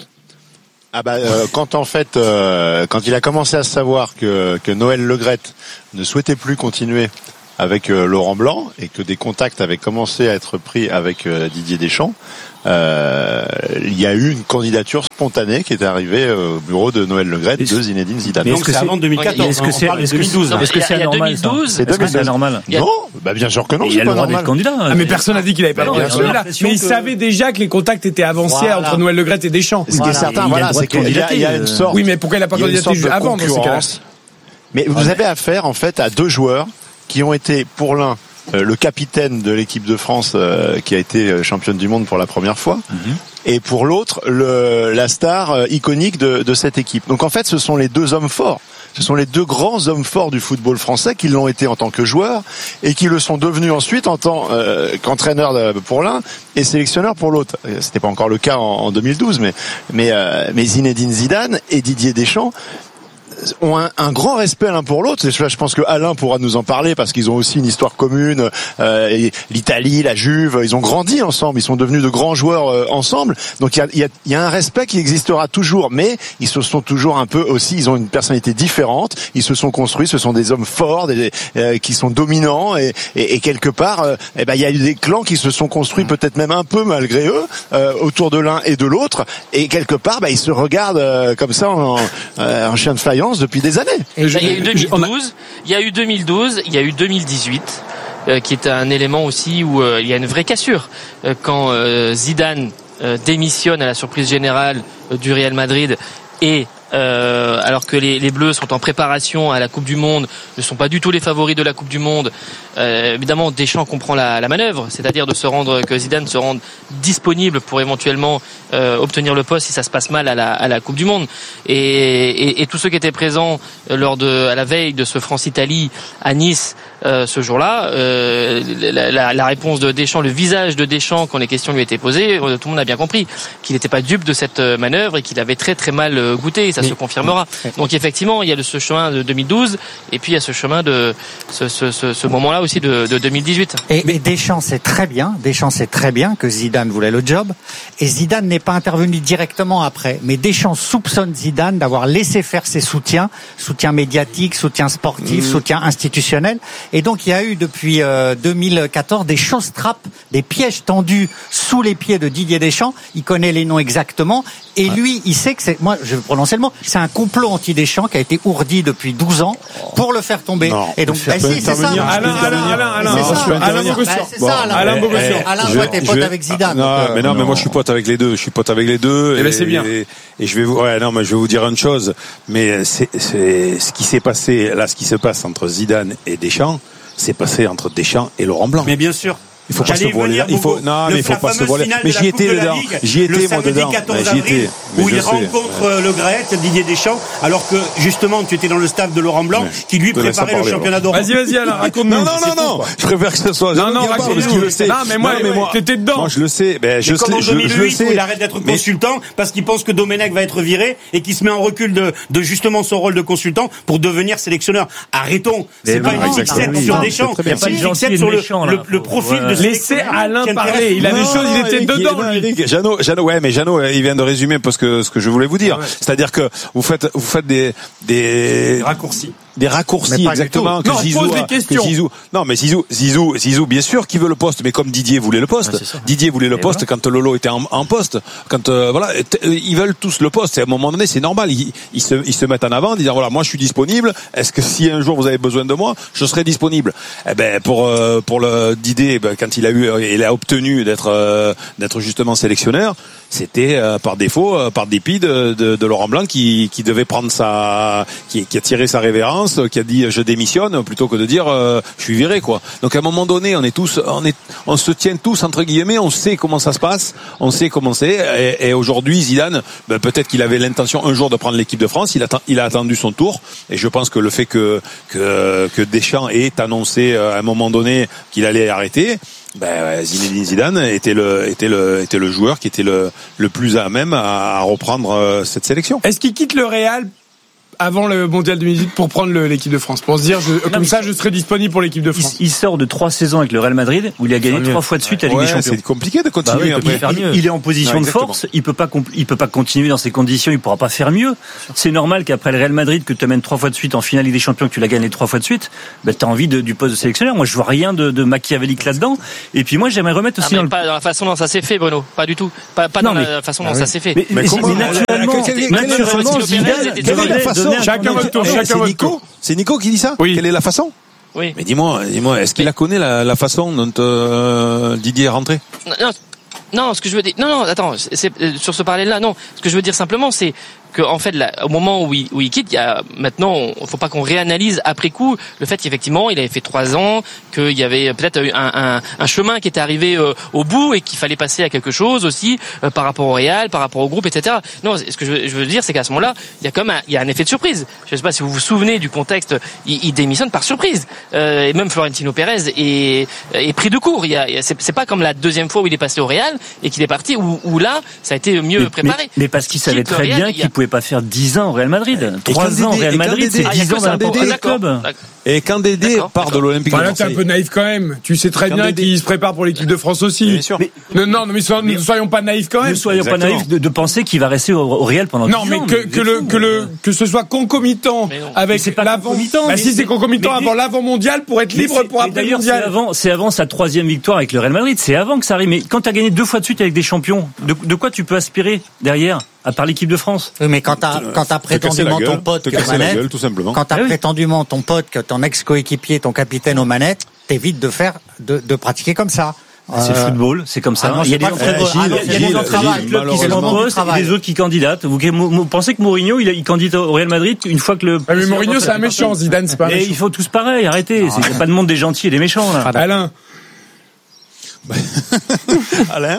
Quand il a commencé à savoir que Noël Le Gret ne souhaitait plus continuer avec Laurent Blanc et que des contacts avaient commencé à être pris avec Didier Deschamps, il y a eu une candidature spontanée qui est arrivée au bureau de Noël Le Gret de Zinedine Zidane. Donc c'est avant 2014. Est-ce que c'est 2012? Est-ce que c'est anormal? C'est 2012. Normal? Non, bien sûr que non. Il a le droit d'être candidat. Mais personne n'a dit qu'il avait pas le droit d'être candidat. Mais il savait déjà que les contacts étaient avancés entre Noël Le Gret et Deschamps. Ce qui est certain, c'est qu'il y a une sorte. Oui, mais pourquoi il n'a pas candidaté avant dans ces cas-là? Mais vous avez affaire en fait à deux joueurs qui ont été pour l'un le capitaine de l'équipe de France qui a été championne du monde pour la première fois, et pour l'autre la star iconique de cette équipe. Donc en fait, ce sont les deux hommes forts. Ce sont les deux grands hommes forts du football français qui l'ont été en tant que joueurs et qui le sont devenus ensuite en tant qu'entraîneur pour l'un et sélectionneur pour l'autre. C'était pas encore le cas en 2012, mais Zinedine Zidane et Didier Deschamps ont un grand respect l'un pour l'autre. Je pense que Alain pourra nous en parler parce qu'ils ont aussi une histoire commune. L'Italie, la Juve, ils ont grandi ensemble. Ils sont devenus de grands joueurs ensemble. Donc il y a un respect qui existera toujours, mais ils se sont toujours un peu aussi. Ils ont une personnalité différente. Ils se sont construits. Ce sont des hommes forts, qui sont dominants et quelque part, il y a eu des clans qui se sont construits peut-être même un peu malgré eux autour de l'un et de l'autre. Et quelque part, ils se regardent comme ça en chien de faïence depuis des années. Il y a eu 2012, il y a eu 2012, il y a eu 2018, qui est un élément aussi où il y a une vraie cassure. Quand Zidane démissionne à la surprise générale du Real Madrid et alors que les Bleus sont en préparation à la Coupe du Monde, ne sont pas du tout les favoris de la Coupe du Monde. Évidemment, Deschamps comprend la manœuvre, c'est-à-dire que Zidane se rende disponible pour éventuellement obtenir le poste si ça se passe mal à la Coupe du Monde. Et tous ceux qui étaient présents à la veille de ce France-Italie à Nice ce jour-là, la réponse de Deschamps, le visage de Deschamps quand les questions lui étaient posées, tout le monde a bien compris qu'il n'était pas dupe de cette manœuvre et qu'il avait très très mal goûté. Ça se confirmera. Donc effectivement, il y a ce chemin de 2012 et puis il y a ce chemin de ce moment-là aussi de 2018. Mais Deschamps sait très bien que Zidane voulait le job et Zidane n'est pas intervenu directement après. Mais Deschamps soupçonne Zidane d'avoir laissé faire ses soutiens médiatiques, soutien sportif, soutien institutionnel. Et donc il y a eu depuis 2014 des choses-trappes, des pièges tendus sous les pieds de Didier Deschamps. Il connaît les noms exactement et lui, il sait que moi je vais prononcer le mot, c'est un complot anti-Deschamps qui a été ourdi depuis 12 ans pour le faire tomber. Non, et donc, c'est ça. Alain Bogossian. Alain, toi, t'es pote avec Zidane. Mais moi, je suis pote avec les deux. Et c'est bien. Et je vais vous dire une chose. Mais c'est ce qui s'est passé, là, ce qui se passe entre Zidane et Deschamps, c'est passé entre Deschamps et Laurent Blanc. Mais bien sûr. Il faut pas se voiler. Il faut pas se voiler. Mais j'y étais dedans. Où il rencontre Le Gret, Didier Deschamps, alors que justement tu étais dans le staff de Laurent Blanc, qui lui préparait le championnat d'Europe. Vas-y, Alain, raconte-nous. Non. Je préfère que ce soit. Raconte-nous. Non, mais moi, t'étais dedans. Moi, je le sais. Je le sais. Il arrête d'être consultant parce qu'il pense que Domenech va être viré et qu'il se met en recul de justement son rôle de consultant pour devenir sélectionneur. Arrêtons. C'est pas une fixette sur Deschamps. C'est une fixette sur le profil de laissez Alain parler. Il a des choses, il était dedans. Jeannot, il vient de résumer parce que ce que je voulais vous dire. C'est-à-dire que vous faites des raccourcis. Des raccourcis, exactement. Non, pose des questions. Mais Zizou, bien sûr, qui veut le poste, mais comme Didier voulait le poste. Didier voulait le poste quand Lolo était en poste. Quand, ils veulent tous le poste. Et à un moment donné, c'est normal. Ils se mettent en avant, disant, voilà, moi, je suis disponible. Est-ce que si un jour vous avez besoin de moi, je serai disponible? Pour le Didier, quand il a obtenu d'être justement sélectionneur, c'était par défaut, par dépit de Laurent Blanc qui devait prendre qui a tiré sa révérence France qui a dit je démissionne plutôt que de dire je suis viré, quoi. Donc à un moment donné, on se tient tous entre guillemets, on sait comment ça se passe, on sait comment c'est. Et aujourd'hui, Zidane, peut-être qu'il avait l'intention un jour de prendre l'équipe de France. Il a attendu son tour. Et je pense que le fait que Deschamps ait annoncé à un moment donné qu'il allait arrêter, Zinedine Zidane était le joueur qui était le plus à même à reprendre cette sélection. Est-ce qu'il quitte le Real avant le Mondial 2018 pour prendre l'équipe de France, pour se dire je serai disponible pour l'équipe de France? Il sort de 3 saisons avec le Real Madrid où il a gagné 3 fois de suite la Ligue des Champions. C'est compliqué de continuer après. Il est en position de force, il peut pas continuer dans ces conditions, il pourra pas faire mieux. C'est normal qu'après le Real Madrid que tu amènes 3 fois de suite en finale Ligue des Champions, que tu l'as gagné 3 fois de suite, t'as envie du poste de sélectionneur. Moi je vois rien de machiavélique là-dedans. Et puis moi j'aimerais remettre aussi pas dans la façon dont ça s'est fait, Bruno, pas du tout. Pas dans la façon dont ça s'est fait. Mais naturellement c'est Nico qui dit ça? Oui. Quelle est la façon? Oui. Mais dis-moi, est-ce qu'il a connaît la façon dont Didier est rentré? Non, ce que je veux dire, non, attends, c'est sur ce parallèle-là, non. Ce que je veux dire simplement, c'est que en fait, au moment où il quitte, il y a maintenant, faut pas qu'on réanalyse après coup le fait qu'effectivement, il avait fait 3 ans, qu'il y avait peut-être un chemin qui était arrivé au bout et qu'il fallait passer à quelque chose aussi par rapport au Real, par rapport au groupe, etc. Non, ce que je veux dire, c'est qu'à ce moment-là, il y a un effet de surprise. Je sais pas si vous vous souvenez du contexte. Il démissionne par surprise, et même Florentino Pérez est pris de court. C'est pas comme la deuxième fois où il est passé au Real et qu'il est parti, où là, ça a été mieux préparé. Mais parce qu'il savait très bien qu'il pouvait pas faire 10 ans au Real Madrid. 3 ans au Real Madrid, c'est 10 ans dans n'importe quel club. Et quand Dédé part de l'Olympique de Marseille. Là, t'es un peu naïf quand même. Tu sais très bien qu'il se prépare pour l'équipe de France aussi. Bien sûr. Mais ne soyons pas naïfs quand même. Ne soyons pas naïfs de penser qu'il va rester au Real pendant 10 ans. Non, mais que ce soit concomitant avec l'avant. Si c'est concomitant avant l'avant mondial pour être libre pour après le mondial. C'est avant sa 3e victoire avec le Real Madrid. C'est avant que ça arrive. Mais quand t'as gagné 2 fois de suite avec des champions, de quoi tu peux aspirer derrière? À part l'équipe de France. Oui, mais quand t'as prétendument ton pote qui est aux manettes, quand t'as prétendument ton pote, ton ex-coéquipier, ton capitaine aux manettes, t'évites de pratiquer comme ça. C'est le football, c'est comme ça. Il y a des clubs qui sont en poste et des autres qui candidatent. Vous pensez que Mourinho, il candidate au Real Madrid une fois que le... Mais Mourinho, c'est un méchant, Zidane, c'est pas un méchant. Il faut tous pareil, arrêtez. Il n'y a pas de monde des gentils et des méchants, là. Alain. Alain,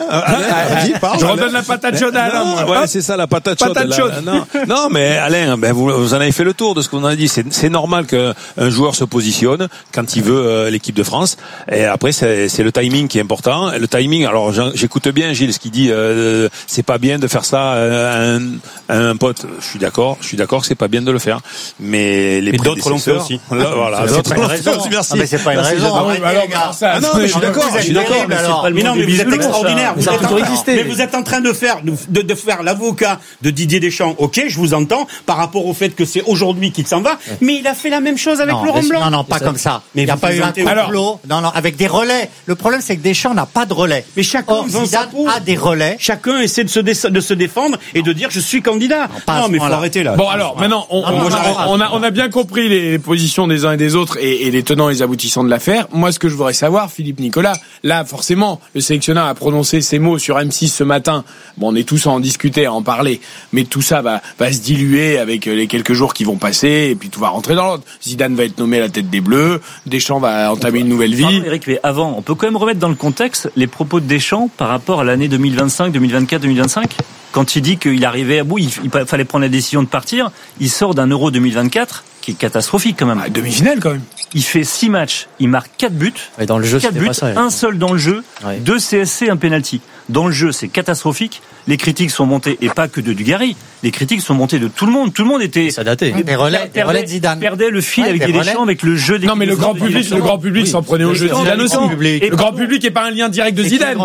je redonne la patate chaude à Alain. Ouais, c'est ça, la patate chaude. Non, mais Alain, vous en avez fait le tour de ce qu'on a dit. C'est normal qu'un joueur se positionne quand il veut l'équipe de France. Et après, c'est le timing qui est important. Le timing, alors j'écoute bien Gilles ce qu'il dit. C'est pas bien de faire ça à un pote. Je suis d'accord que c'est pas bien de le faire. Mais d'autres l'ont fait aussi. Voilà, d'autres l'ont fait aussi. Merci. Mais c'est pas une raison. Non, mais je suis d'accord. Mais non, mais vous êtes extraordinaire. Mais vous êtes en train de faire l'avocat de Didier Deschamps. Ok, je vous entends par rapport au fait que c'est aujourd'hui qu'il s'en va. Mais il a fait la même chose avec Laurent Blanc. Non, pas comme ça. Il n'y a pas eu un complot. Non, avec des relais. Le problème, c'est que Deschamps n'a pas de relais. Mais chacun a des relais. Chacun essaie de se défendre et de dire je suis candidat. Non, mais faut arrêter là. Bon, alors maintenant, on a bien compris les positions des uns et des autres et les tenants et les aboutissants de l'affaire. Moi, ce que je voudrais savoir, Philippe Nicolas, là, forcément, le sélectionneur a prononcé ces mots sur M6 ce matin. Bon, on est tous à en discuter, à en parler, mais tout ça va se diluer avec les quelques jours qui vont passer, et puis tout va rentrer dans l'ordre. Zidane va être nommé à la tête des Bleus, Deschamps va entamer une nouvelle vie. Pardon, Eric, mais avant, on peut quand même remettre dans le contexte les propos de Deschamps par rapport à l'année 2025, 2024, 2025. Quand il dit qu'il arrivait à bout, il fallait prendre la décision de partir. Il sort d'un Euro 2024 qui est catastrophique quand même. Demi-finale quand même. Il fait 6 matchs, il marque 4 buts. Et dans le jeu, 4 buts, pas ça, un seul dans le jeu, 2 CSC, un penalty. Dans le jeu, c'est catastrophique. Les critiques sont montées, et pas que de Dugarry. Les critiques sont montées de tout le monde. Tout le monde était... Ça datait. Des relais de Zidane. Perdait le fil avec des Deschamps, avec le jeu des... Non, mais le grand public s'en prenait au jeu de Zidane aussi. Le grand public n'est pas un lien direct de Zidane.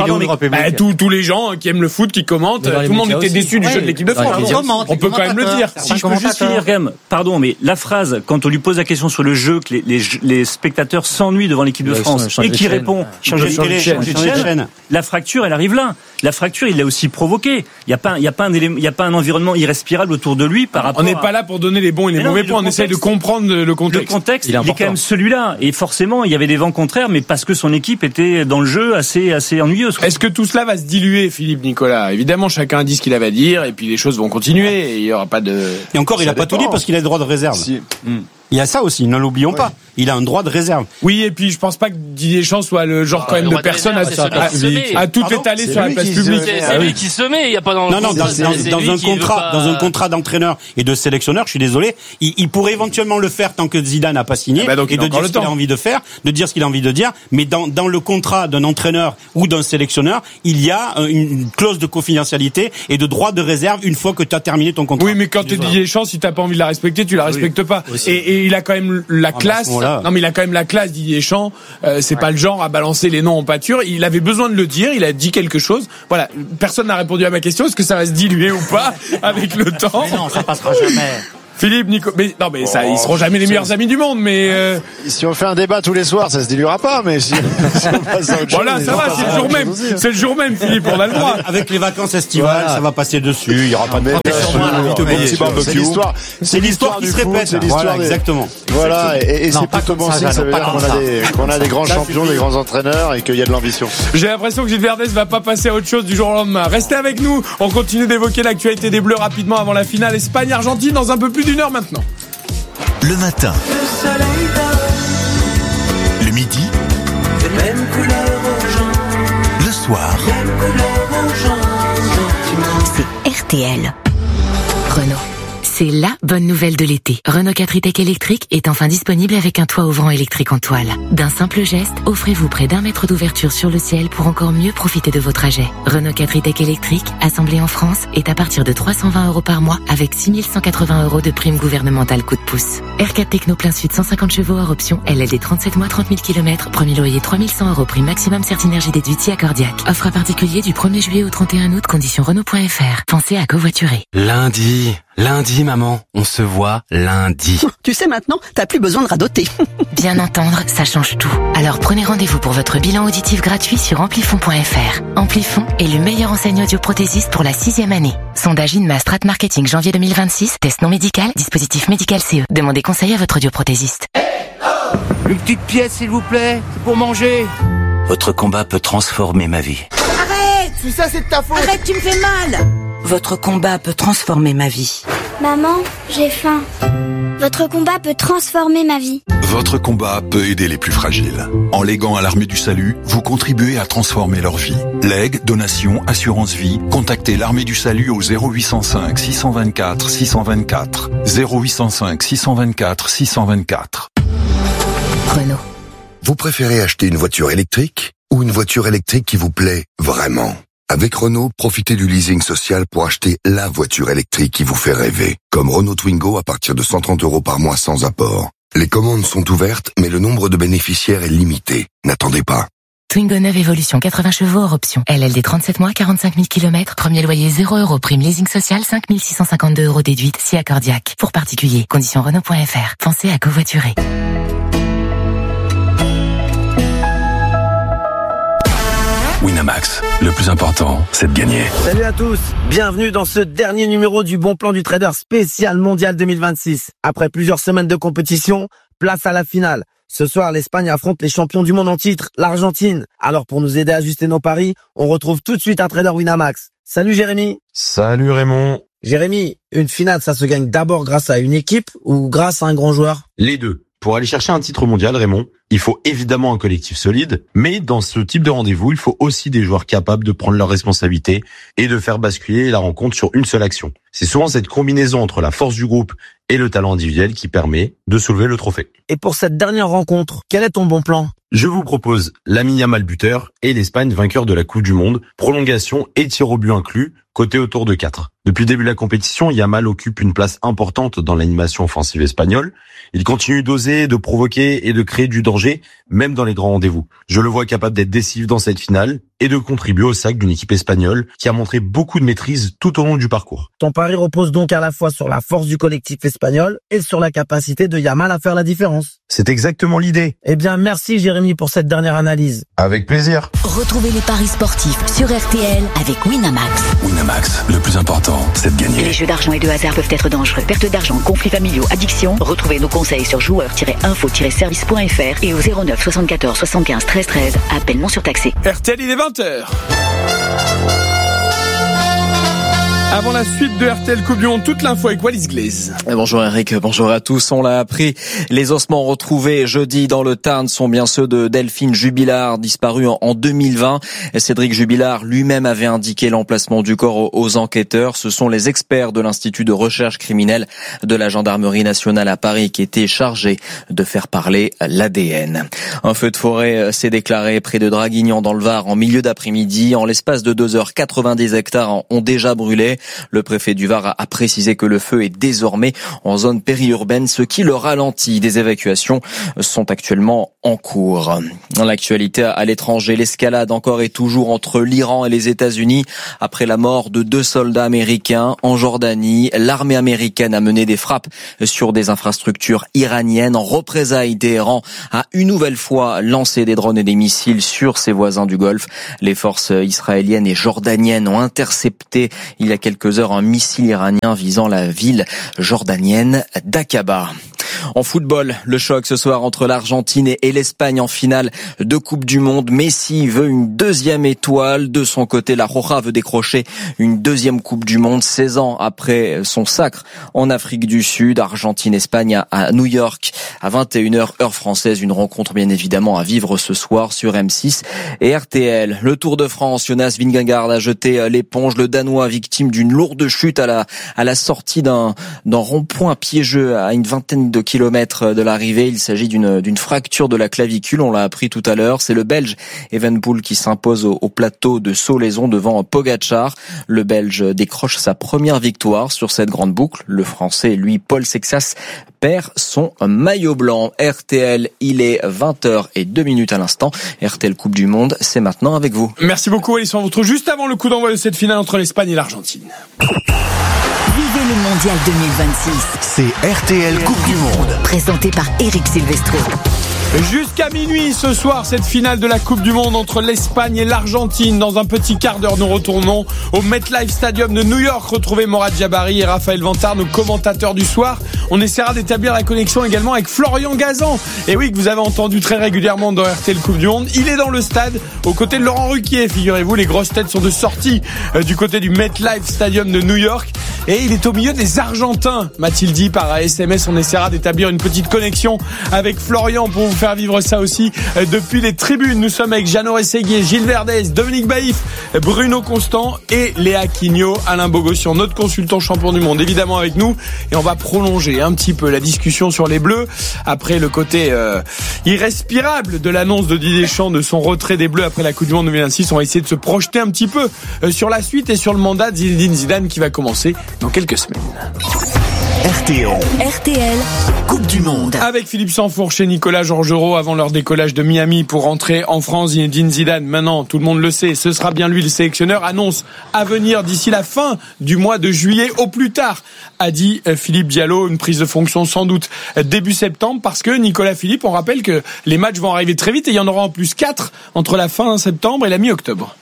Tous les gens qui aiment le foot, qui commenment, tout le monde était déçu du jeu de l'équipe de France. On peut quand même le dire. Si je peux juste finir quand même, pardon, mais la phrase, quand on lui pose la question sur le jeu, que les spectateurs s'ennuient devant l'équipe de France, et qui répond, changer de chaîne, la fracture, elle arrive là. la fracture, il l'a aussi provoquée. Il y a pas un environnement irrespirable autour de lui par rapport. On n'est pas là pour donner les bons et les mauvais points. On essaye de comprendre le contexte. Le contexte, il est quand même celui-là. Et forcément, il y avait des vents contraires, mais parce que son équipe était dans le jeu assez ennuyeuse. Est-ce que tout cela va se diluer, Philippe Nicolas? Évidemment, chacun a dit ce qu'il avait à dire, et puis les choses vont continuer. Et il y aura pas de. Et encore, il a pas tout dit parce qu'il a le droit de réserve. Il y a ça aussi, ne l'oublions pas. Il a un droit de réserve. Oui, et puis je pense pas que Didier Deschamps soit le genre quand même de personne à tout étaler sur la place publique. C'est lui qui se met, il y a pas dans dans un contrat d'entraîneur et de sélectionneur, je suis désolé, il pourrait éventuellement le faire tant que Zidane n'a pas signé et de dire ce qu'il a envie de faire, de dire ce qu'il a envie de dire, mais dans le contrat d'un entraîneur ou d'un sélectionneur, il y a une clause de confidentialité et de droit de réserve une fois que tu as terminé ton contrat. Oui, mais quand tu es Didier Deschamps, si t'as pas envie de la respecter, tu la respectes pas. Et il a quand même la classe. Non, mais il a quand même la classe, Didier Deschamps. C'est pas le genre à balancer les noms en pâture. Il avait besoin de le dire. Il a dit quelque chose. Voilà. Personne n'a répondu à ma question. Est-ce que ça va se diluer ou pas avec le temps? Mais non, ça passera jamais. Philippe, Nico, mais non, mais ça, ils seront jamais les meilleurs amis du monde, mais si on fait un débat tous les soirs, ça se diluera pas, mais si on passe à autre chose, voilà, ça va, c'est le jour même. C'est le jour même, Philippe, on a le droit. Avec les vacances estivales, ça va passer dessus, il y aura pas de c'est l'histoire qui se répète, c'est l'histoire exactement. Voilà, et c'est plutôt bon signe, ça veut dire qu'on a des grands champions, des grands entraîneurs et qu'il y a de l'ambition. J'ai l'impression que Gilles Verdez va pas passer à autre chose du jour au lendemain. Restez avec nous, on continue d'évoquer l'actualité des Bleus rapidement avant la finale Espagne-Argentine dans un peu plus d'une heure maintenant. Le matin, le midi, le soir. C'est RTL. Renault. C'est la bonne nouvelle de l'été. Renault 4 e-Tech électrique est enfin disponible avec un toit ouvrant électrique en toile. D'un simple geste, offrez-vous près d'1 mètre d'ouverture sur le ciel pour encore mieux profiter de vos trajets. Renault 4 e-Tech électrique, assemblé en France, est à partir de 320 € par mois avec 6 180 € de prime gouvernementale coup de pouce. R4 Techno plein sud 150 chevaux hors option, LLD 37 mois 30 000 km, premier loyer 3100 €, prime maximum Certinergie déduite si accordiaque. Offre à particulier du 1er juillet au 31 août, conditions Renault.fr. Pensez à covoiturer. Lundi, maman, on se voit lundi. Tu sais maintenant, t'as plus besoin de radoter. Bien entendre, ça change tout. Alors prenez rendez-vous pour votre bilan auditif gratuit sur amplifon.fr. Amplifon est le meilleur enseigne audioprothésiste pour la 6e année. Sondage INMA Strat Marketing janvier 2026, test non médical, dispositif médical CE. Demandez conseil à votre audioprothésiste. Une petite pièce s'il vous plaît, c'est pour manger. Votre combat peut transformer ma vie. Arrête, tout ça c'est de ta faute. Arrête, tu me fais mal. Votre combat peut transformer ma vie. Maman, j'ai faim. Votre combat peut transformer ma vie. Votre combat peut aider les plus fragiles. En léguant à l'Armée du Salut, vous contribuez à transformer leur vie. Legs, donations, assurance vie, contactez l'Armée du Salut au 0805 624 624. 0805 624 624. Renault. Vous préférez acheter une voiture électrique ou une voiture électrique qui vous plaît vraiment? Avec Renault, profitez du leasing social pour acheter la voiture électrique qui vous fait rêver. Comme Renault Twingo à partir de 130 € par mois sans apport. Les commandes sont ouvertes, mais le nombre de bénéficiaires est limité. N'attendez pas. Twingo 9 Evolution 80 chevaux hors option. LLD 37 mois, 45 000 km. Premier loyer 0 €. Prime leasing social 5 652 € déduite si accordiaque. Pour particulier. Conditions Renault.fr. Pensez à covoiturer. Winamax, le plus important, c'est de gagner. Salut à tous, bienvenue dans ce dernier numéro du Bon Plan du Trader spécial mondial 2026. Après plusieurs semaines de compétition, place à la finale. Ce soir, l'Espagne affronte les champions du monde en titre, l'Argentine. Alors pour nous aider à ajuster nos paris, on retrouve tout de suite un trader Winamax. Salut Jérémy. Salut Raymond. Jérémy, une finale, ça se gagne d'abord grâce à une équipe ou grâce à un grand joueur? Les deux. Pour aller chercher un titre mondial, Raymond, il faut évidemment un collectif solide, mais dans ce type de rendez-vous, il faut aussi des joueurs capables de prendre leurs responsabilités et de faire basculer la rencontre sur une seule action. C'est souvent cette combinaison entre la force du groupe et le talent individuel qui permet de soulever le trophée. Et pour cette dernière rencontre, quel est ton bon plan? Je vous propose Lamine Yamal buteur et l'Espagne vainqueur de la Coupe du Monde, prolongation et tir au but inclus, coté autour de 4. Depuis le début de la compétition, Yamal occupe une place importante dans l'animation offensive espagnole. Il continue d'oser, de provoquer et de créer du danger, même dans les grands rendez-vous. Je le vois capable d'être décisif dans cette finale et de contribuer au sac d'une équipe espagnole qui a montré beaucoup de maîtrise tout au long du parcours. Ton pari repose donc à la fois sur la force du collectif espagnol et sur la capacité de Yamal à faire la différence. C'est exactement l'idée. Eh bien, merci Jérémy pour cette dernière analyse. Avec plaisir. Retrouvez les paris sportifs sur RTL avec Winamax. Winamax, le plus important, c'est de gagner. Les jeux d'argent et de hasard peuvent être dangereux. Perte d'argent, conflits familiaux, addiction. Retrouvez nos conseils sur joueurs-info-service.fr et au 09 74 75 13 13. Appel non surtaxé. RTL, il est 20h. Avant la suite de RTL Coupe du Monde, toute l'info avec Wallis Glaise. Bonjour Eric, bonjour à tous. On l'a appris, les ossements retrouvés jeudi dans le Tarn sont bien ceux de Delphine Jubilard, disparue en 2020. Cédric Jubilard lui-même avait indiqué l'emplacement du corps aux enquêteurs. Ce sont les experts de l'Institut de recherche criminelle de la Gendarmerie nationale à Paris qui étaient chargés de faire parler l'ADN. Un feu de forêt s'est déclaré près de Draguignan dans le Var en milieu d'après-midi. En l'espace de 2 heures, 90 hectares ont déjà brûlé. Le préfet du Var a précisé que le feu est désormais en zone périurbaine, ce qui le ralentit. Des évacuations sont actuellement en cours. Dans l'actualité à l'étranger, l'escalade encore et toujours entre l'Iran et les États-Unis. Après la mort de 2 soldats américains en Jordanie, l'armée américaine a mené des frappes sur des infrastructures iraniennes. En représailles, Téhéran a une nouvelle fois lancé des drones et des missiles sur ses voisins du Golfe. Les forces israéliennes et jordaniennes ont intercepté il y a quelques heures un missile iranien visant la ville jordanienne d'Aqaba. En football, le choc ce soir entre l'Argentine et l'Espagne en finale de Coupe du Monde. Messi veut une 2e étoile. De son côté, la Roja veut décrocher une 2e Coupe du Monde 16 ans après son sacre en Afrique du Sud. Argentine-Espagne à New York à 21h heure française. Une rencontre bien évidemment à vivre ce soir sur M6 et RTL. Le Tour de France, Jonas Vingegaard a jeté l'éponge. Le Danois victime d'une lourde chute à la sortie d'un rond-point piégeux à une vingtaine de kilomètres de l'arrivée. Il s'agit d'une fracture de la clavicule, on l'a appris tout à l'heure. C'est le Belge Evenepoel qui s'impose au plateau de Solaizon devant Pogačar. Le Belge décroche sa première victoire sur cette grande boucle. Le Français, lui, Paul Sexas, perd son maillot blanc. RTL, il est 20h02 à l'instant. RTL Coupe du Monde, c'est maintenant avec vous. Merci beaucoup Alice, on vous retrouve juste avant le coup d'envoi de cette finale entre l'Espagne et l'Argentine. Vivez le Mondial 2026. C'est RTL Coupe du Monde. Présenté par Eric Silvestro. Jusqu'à minuit ce soir, cette finale de la Coupe du Monde entre l'Espagne et l'Argentine. Dans un petit quart d'heure, nous retournons au MetLife Stadium de New York. Retrouvez Morad Jabari et Raphaël Vantard, nos commentateurs du soir. On essaiera d'établir la connexion également avec Florian Gazan. Et oui, que vous avez entendu très régulièrement dans RTL Coupe du Monde. Il est dans le stade, aux côtés de Laurent Ruquier. Figurez-vous, les grosses têtes sont de sortie du côté du MetLife Stadium de New York. Et il est au milieu des Argentins, m'a-t-il dit par SMS. On essaiera d'établir une petite connexion avec Florian pour vous faire vivre ça aussi depuis les tribunes. Nous sommes avec Jeannot Rességuier, Gilles Verdez, Dominique Baïf, Bruno Constant et Léa Quignot. Alain Bogossian, notre consultant champion du monde, évidemment avec nous. Et on va prolonger un petit peu la discussion sur les Bleus après le côté irrespirable de l'annonce de Didier Deschamps de son retrait des Bleus après la Coupe du Monde 2026. On va essayer de se projeter un petit peu sur la suite et sur le mandat de Zinedine Zidane qui va commencer dans quelques semaines. RTL Coupe du Monde. Avec Philippe Sansfourche et Nicolas Georgerot avant leur décollage de Miami pour rentrer en France. Zinedine Zidane, maintenant tout le monde le sait, ce sera bien lui le sélectionneur, annonce à venir d'ici la fin du mois de juillet au plus tard, a dit Philippe Diallo. Une prise de fonction sans doute début septembre parce que Nicolas Philippe, on rappelle que les matchs vont arriver très vite et il y en aura en plus 4 entre la fin septembre et la mi-octobre.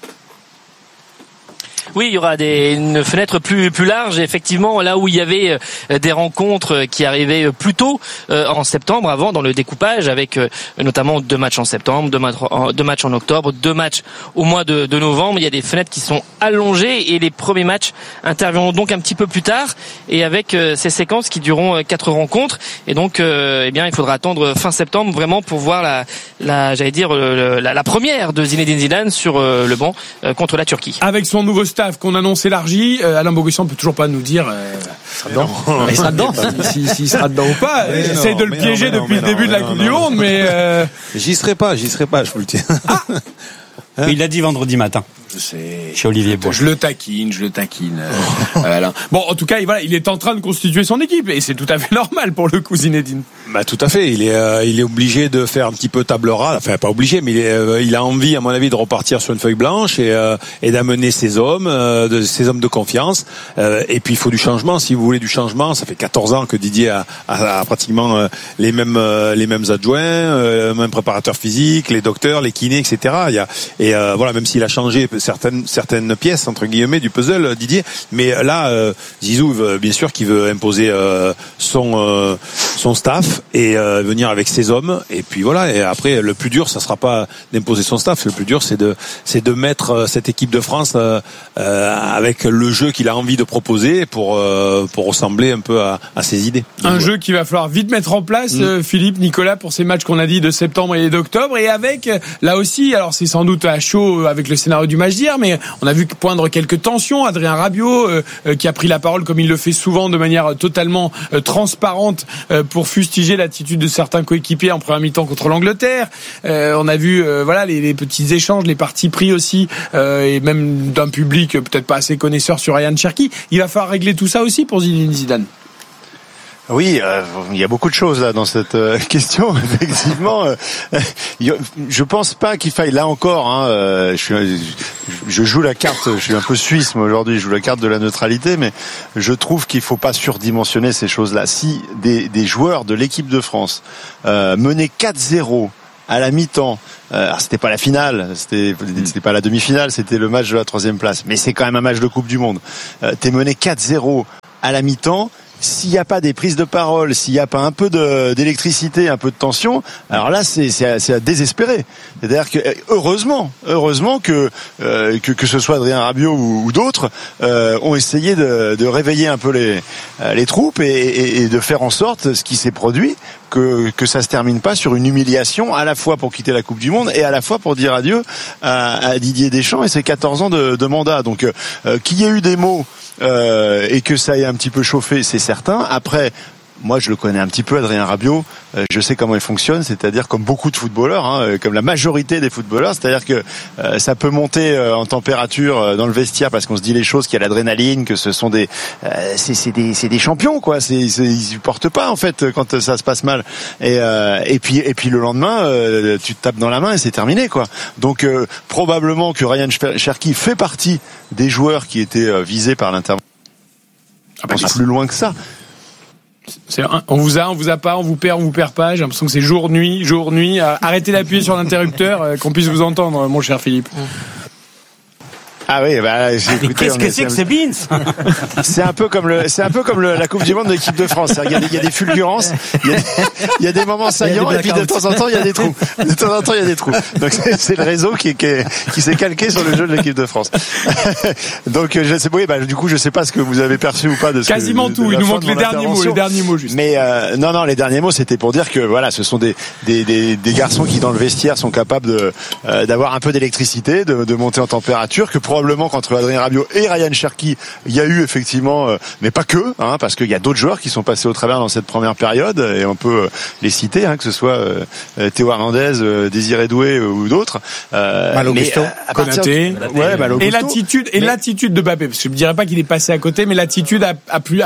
Oui, il y aura une fenêtre plus large. Et effectivement, là où il y avait des rencontres qui arrivaient plus tôt en septembre, avant dans le découpage, avec notamment 2 matchs en septembre, 2 matchs en octobre, 2 matchs au mois de novembre. Il y a des fenêtres qui sont allongées et les premiers matchs interviendront donc un petit peu plus tard et avec ces séquences qui dureront 4 rencontres. Et donc, il faudra attendre fin septembre vraiment pour voir la première de Zinedine Zidane sur le banc contre la Turquie. Avec son nouveau staff qu'on annonce élargi, Alain Bogossian peut toujours pas nous dire il sera dedans. S'il sera dedans ou pas. J'essaie de le piéger depuis le début de la Coupe du Monde, mais j'y serai pas, je vous le dis. Il l'a dit vendredi matin. Chez Olivier Bois. Je le taquine. Voilà. Bon, en tout cas, voilà, il est en train de constituer son équipe et c'est tout à fait normal pour le coup, Zinedine. Bah tout à fait. Il est obligé de faire un petit peu table rase. Enfin, pas obligé, mais il a envie, à mon avis, de repartir sur une feuille blanche et d'amener ses hommes de confiance. Et puis il faut du changement. Si vous voulez du changement, ça fait 14 ans que Didier a pratiquement les mêmes adjoints, même préparateur physique, les docteurs, les kinés, etc. Voilà, même s'il a changé certaines pièces entre guillemets du puzzle, Didier. Mais là, Zizou, bien sûr, qui veut imposer son staff et venir avec ses hommes. Et puis voilà. Et après, le plus dur, ça sera pas d'imposer son staff. Le plus dur, c'est de mettre cette équipe de France avec le jeu qu'il a envie de proposer pour ressembler un peu à ses idées. Un jeu qu'il va falloir vite mettre en place, Philippe, Nicolas, pour ces matchs qu'on a dit de septembre et d'octobre. Et avec, là aussi, alors c'est sans doute à chaud avec le scénario du match d'hier, mais on a vu poindre quelques tensions. Adrien Rabiot, qui a pris la parole comme il le fait souvent de manière totalement transparente pour fustiger l'attitude de certains coéquipiers en première mi-temps contre l'Angleterre. On a vu voilà les petits échanges, les partis pris aussi, et même d'un public peut-être pas assez connaisseur sur Ryan Cherki. Il va falloir régler tout ça aussi pour Zinedine Zidane. Oui, il y a beaucoup de choses là dans cette question. Effectivement, je pense pas qu'il faille là encore. Je joue la carte. Je suis un peu suisse moi aujourd'hui. Je joue la carte de la neutralité, mais je trouve qu'il faut pas surdimensionner ces choses-là. Si des joueurs de l'équipe de France menaient 4-0 à la mi-temps, alors c'était pas la finale, c'était pas la demi-finale, c'était le match de la 3e place, mais c'est quand même un match de Coupe du Monde. T'es mené 4-0 à la mi-temps. S'il n'y a pas des prises de parole, s'il n'y a pas un peu d'électricité, un peu de tension, alors là c'est à désespérer. C'est-à-dire que heureusement que ce soit Adrien Rabiot ou d'autres ont essayé de réveiller un peu les troupes et de faire en sorte ce qui s'est produit que ça se termine pas sur une humiliation à la fois pour quitter la Coupe du Monde et à la fois pour dire adieu à Didier Deschamps et ses 14 ans de mandat. Donc qu'il y ait eu des mots et que ça ait un petit peu chauffé, c'est certain. Après, moi je le connais un petit peu, Adrien Rabiot, je sais comment il fonctionne, c'est-à-dire comme beaucoup de footballeurs, comme la majorité des footballeurs, c'est-à-dire que ça peut monter en température dans le vestiaire parce qu'on se dit les choses, qu'il y a l'adrénaline, que ce sont c'est des champions quoi, ils supportent pas en fait quand ça se passe mal et puis le lendemain tu te tapes dans la main et c'est terminé quoi. Donc probablement que Ryan Cherki fait partie des joueurs qui étaient visés par l'intervention. Plus loin que ça. On vous a pas, on vous perd pas. J'ai l'impression que c'est jour-nuit. Arrêtez d'appuyer sur l'interrupteur, qu'on puisse vous entendre, mon cher Philippe. Ah oui, qu'est-ce que c'est que ce Beans? C'est un peu comme la Coupe du Monde de l'équipe de France. Il y a des fulgurances, il y a des moments saillants, et puis de temps en temps il y a des trous. Donc c'est le réseau qui s'est calqué sur le jeu de l'équipe de France. Donc je sais pas ce que vous avez perçu ou pas de ce quasiment tout. Il nous manque les derniers mots juste. Mais non, les derniers mots c'était pour dire que voilà, ce sont des garçons qui dans le vestiaire sont capables d'avoir un peu d'électricité, de monter en température, que probablement qu'entre Adrien Rabiot et Ryan Cherki, il y a eu effectivement, mais pas que, parce qu'il y a d'autres joueurs qui sont passés au travers dans cette première période, et on peut les citer, que ce soit Théo Hernandez, Désiré Doué ou d'autres. Malo Gusto, Konaté, Malo Gusto. Et l'attitude de Mbappé, parce que je ne dirais pas qu'il est passé à côté, mais l'attitude a pu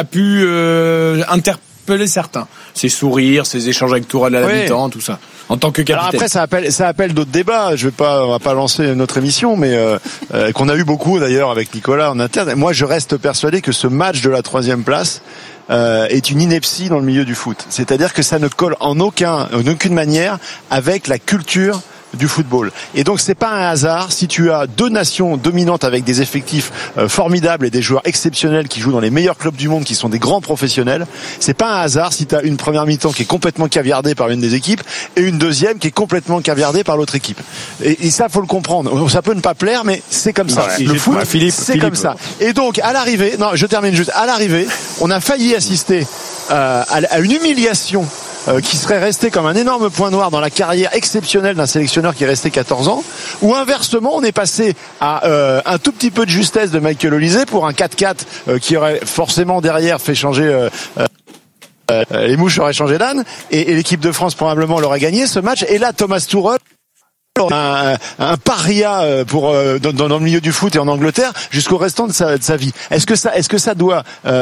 interpeller certains. Ses sourires, ses échanges avec Tourelle à la mi-temps, tout ça. En tant que capitaine. Alors après, ça appelle d'autres débats. On va pas lancer notre émission, mais qu'on a eu beaucoup d'ailleurs avec Nicolas en interne. Moi, je reste persuadé que ce match de la 3e place est une ineptie dans le milieu du foot. C'est-à-dire que ça ne colle en aucune manière avec la culture du football. Et donc c'est pas un hasard si tu as deux nations dominantes avec des effectifs formidables et des joueurs exceptionnels qui jouent dans les meilleurs clubs du monde, qui sont des grands professionnels. C'est pas un hasard si tu as une première mi-temps qui est complètement caviardée par une des équipes et une deuxième qui est complètement caviardée par l'autre équipe. Et ça faut le comprendre. Ça peut ne pas plaire, mais c'est comme ça. Le foot, c'est comme ça. Et donc à l'arrivée, je termine juste. À l'arrivée, on a failli assister à une humiliation qui serait resté comme un énorme point noir dans la carrière exceptionnelle d'un sélectionneur qui est resté 14 ans, ou inversement on est passé à un tout petit peu de justesse de Michael Olise pour un 4-4 qui aurait forcément derrière fait changer les mouches auraient changé d'âne et l'équipe de France probablement l'aurait gagné ce match. Et là Thomas Tuchel un paria pour dans le milieu du foot et en Angleterre jusqu'au restant de sa vie. Est-ce que ça doit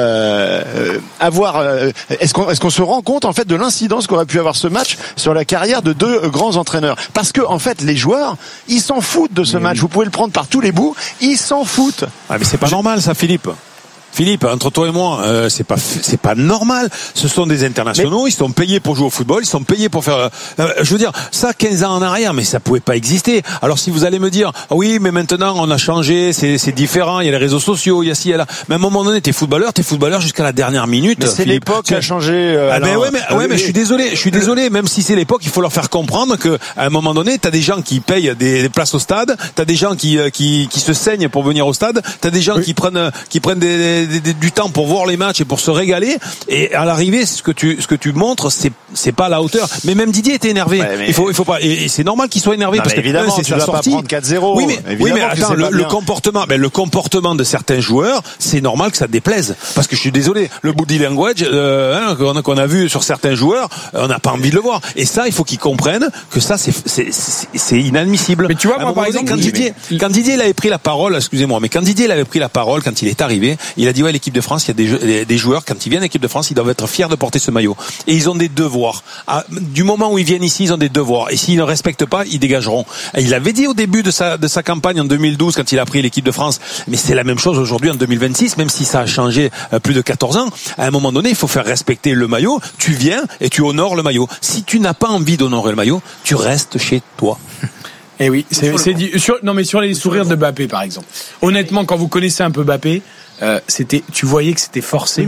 avoir est-ce qu'on se rend compte en fait de l'incidence qu'aurait pu avoir ce match sur la carrière de deux grands entraîneurs? Parce que en fait les joueurs, ils s'en foutent de ce match. Vous pouvez le prendre par tous les bouts, ils s'en foutent. Ah mais c'est pas normal ça, Philippe, entre toi et moi, c'est pas normal. Ce sont des internationaux, ils sont payés pour jouer au football, ils sont payés pour faire. Je veux dire, ça 15 ans en arrière, mais ça pouvait pas exister. Alors si vous allez me dire, oui, mais maintenant on a changé, c'est différent, il y a les réseaux sociaux, il y a ci, il y a là. Mais à un moment donné, t'es footballeur jusqu'à la dernière minute. Mais c'est l'époque qui a changé. Mais je suis désolé. Même si c'est l'époque, il faut leur faire comprendre que à un moment donné, t'as des gens qui payent des places au stade, t'as des gens qui se saignent pour venir au stade, t'as des gens qui prennent du temps pour voir les matchs et pour se régaler, et à l'arrivée ce que tu montres c'est pas à la hauteur. Mais même Didier était énervé. Ouais, il faut pas, et c'est normal qu'il soit énervé, parce que évidemment c'est sa sortie. Pas prendre 4-0. Oui mais attends, le comportement de certains joueurs, c'est normal que ça déplaise, parce que je suis désolé, le body language qu'on a vu sur certains joueurs, on n'a pas envie de le voir, et ça il faut qu'ils comprennent que ça c'est inadmissible. Mais tu vois, moi par exemple, quand Didier il avait pris la parole, excusez-moi, mais quand Didier il avait pris la parole quand il est arrivé, il a dit, ouais, l'équipe de France, il y a des joueurs, quand ils viennent à l'équipe de France, ils doivent être fiers de porter ce maillot. Et ils ont des devoirs. Du moment où ils viennent ici, ils ont des devoirs. Et s'ils ne respectent pas, ils dégageront. Et il avait dit au début de sa campagne en 2012, quand il a pris l'équipe de France, mais c'est la même chose aujourd'hui en 2026, même si ça a changé plus de 14 ans. À un moment donné, il faut faire respecter le maillot. Tu viens et tu honores le maillot. Si tu n'as pas envie d'honorer le maillot, tu restes chez toi. Eh oui, c'est dit. Sur les sourires de Mbappé, par exemple. Honnêtement, quand vous connaissez un peu Mbappé, tu voyais que c'était forcé.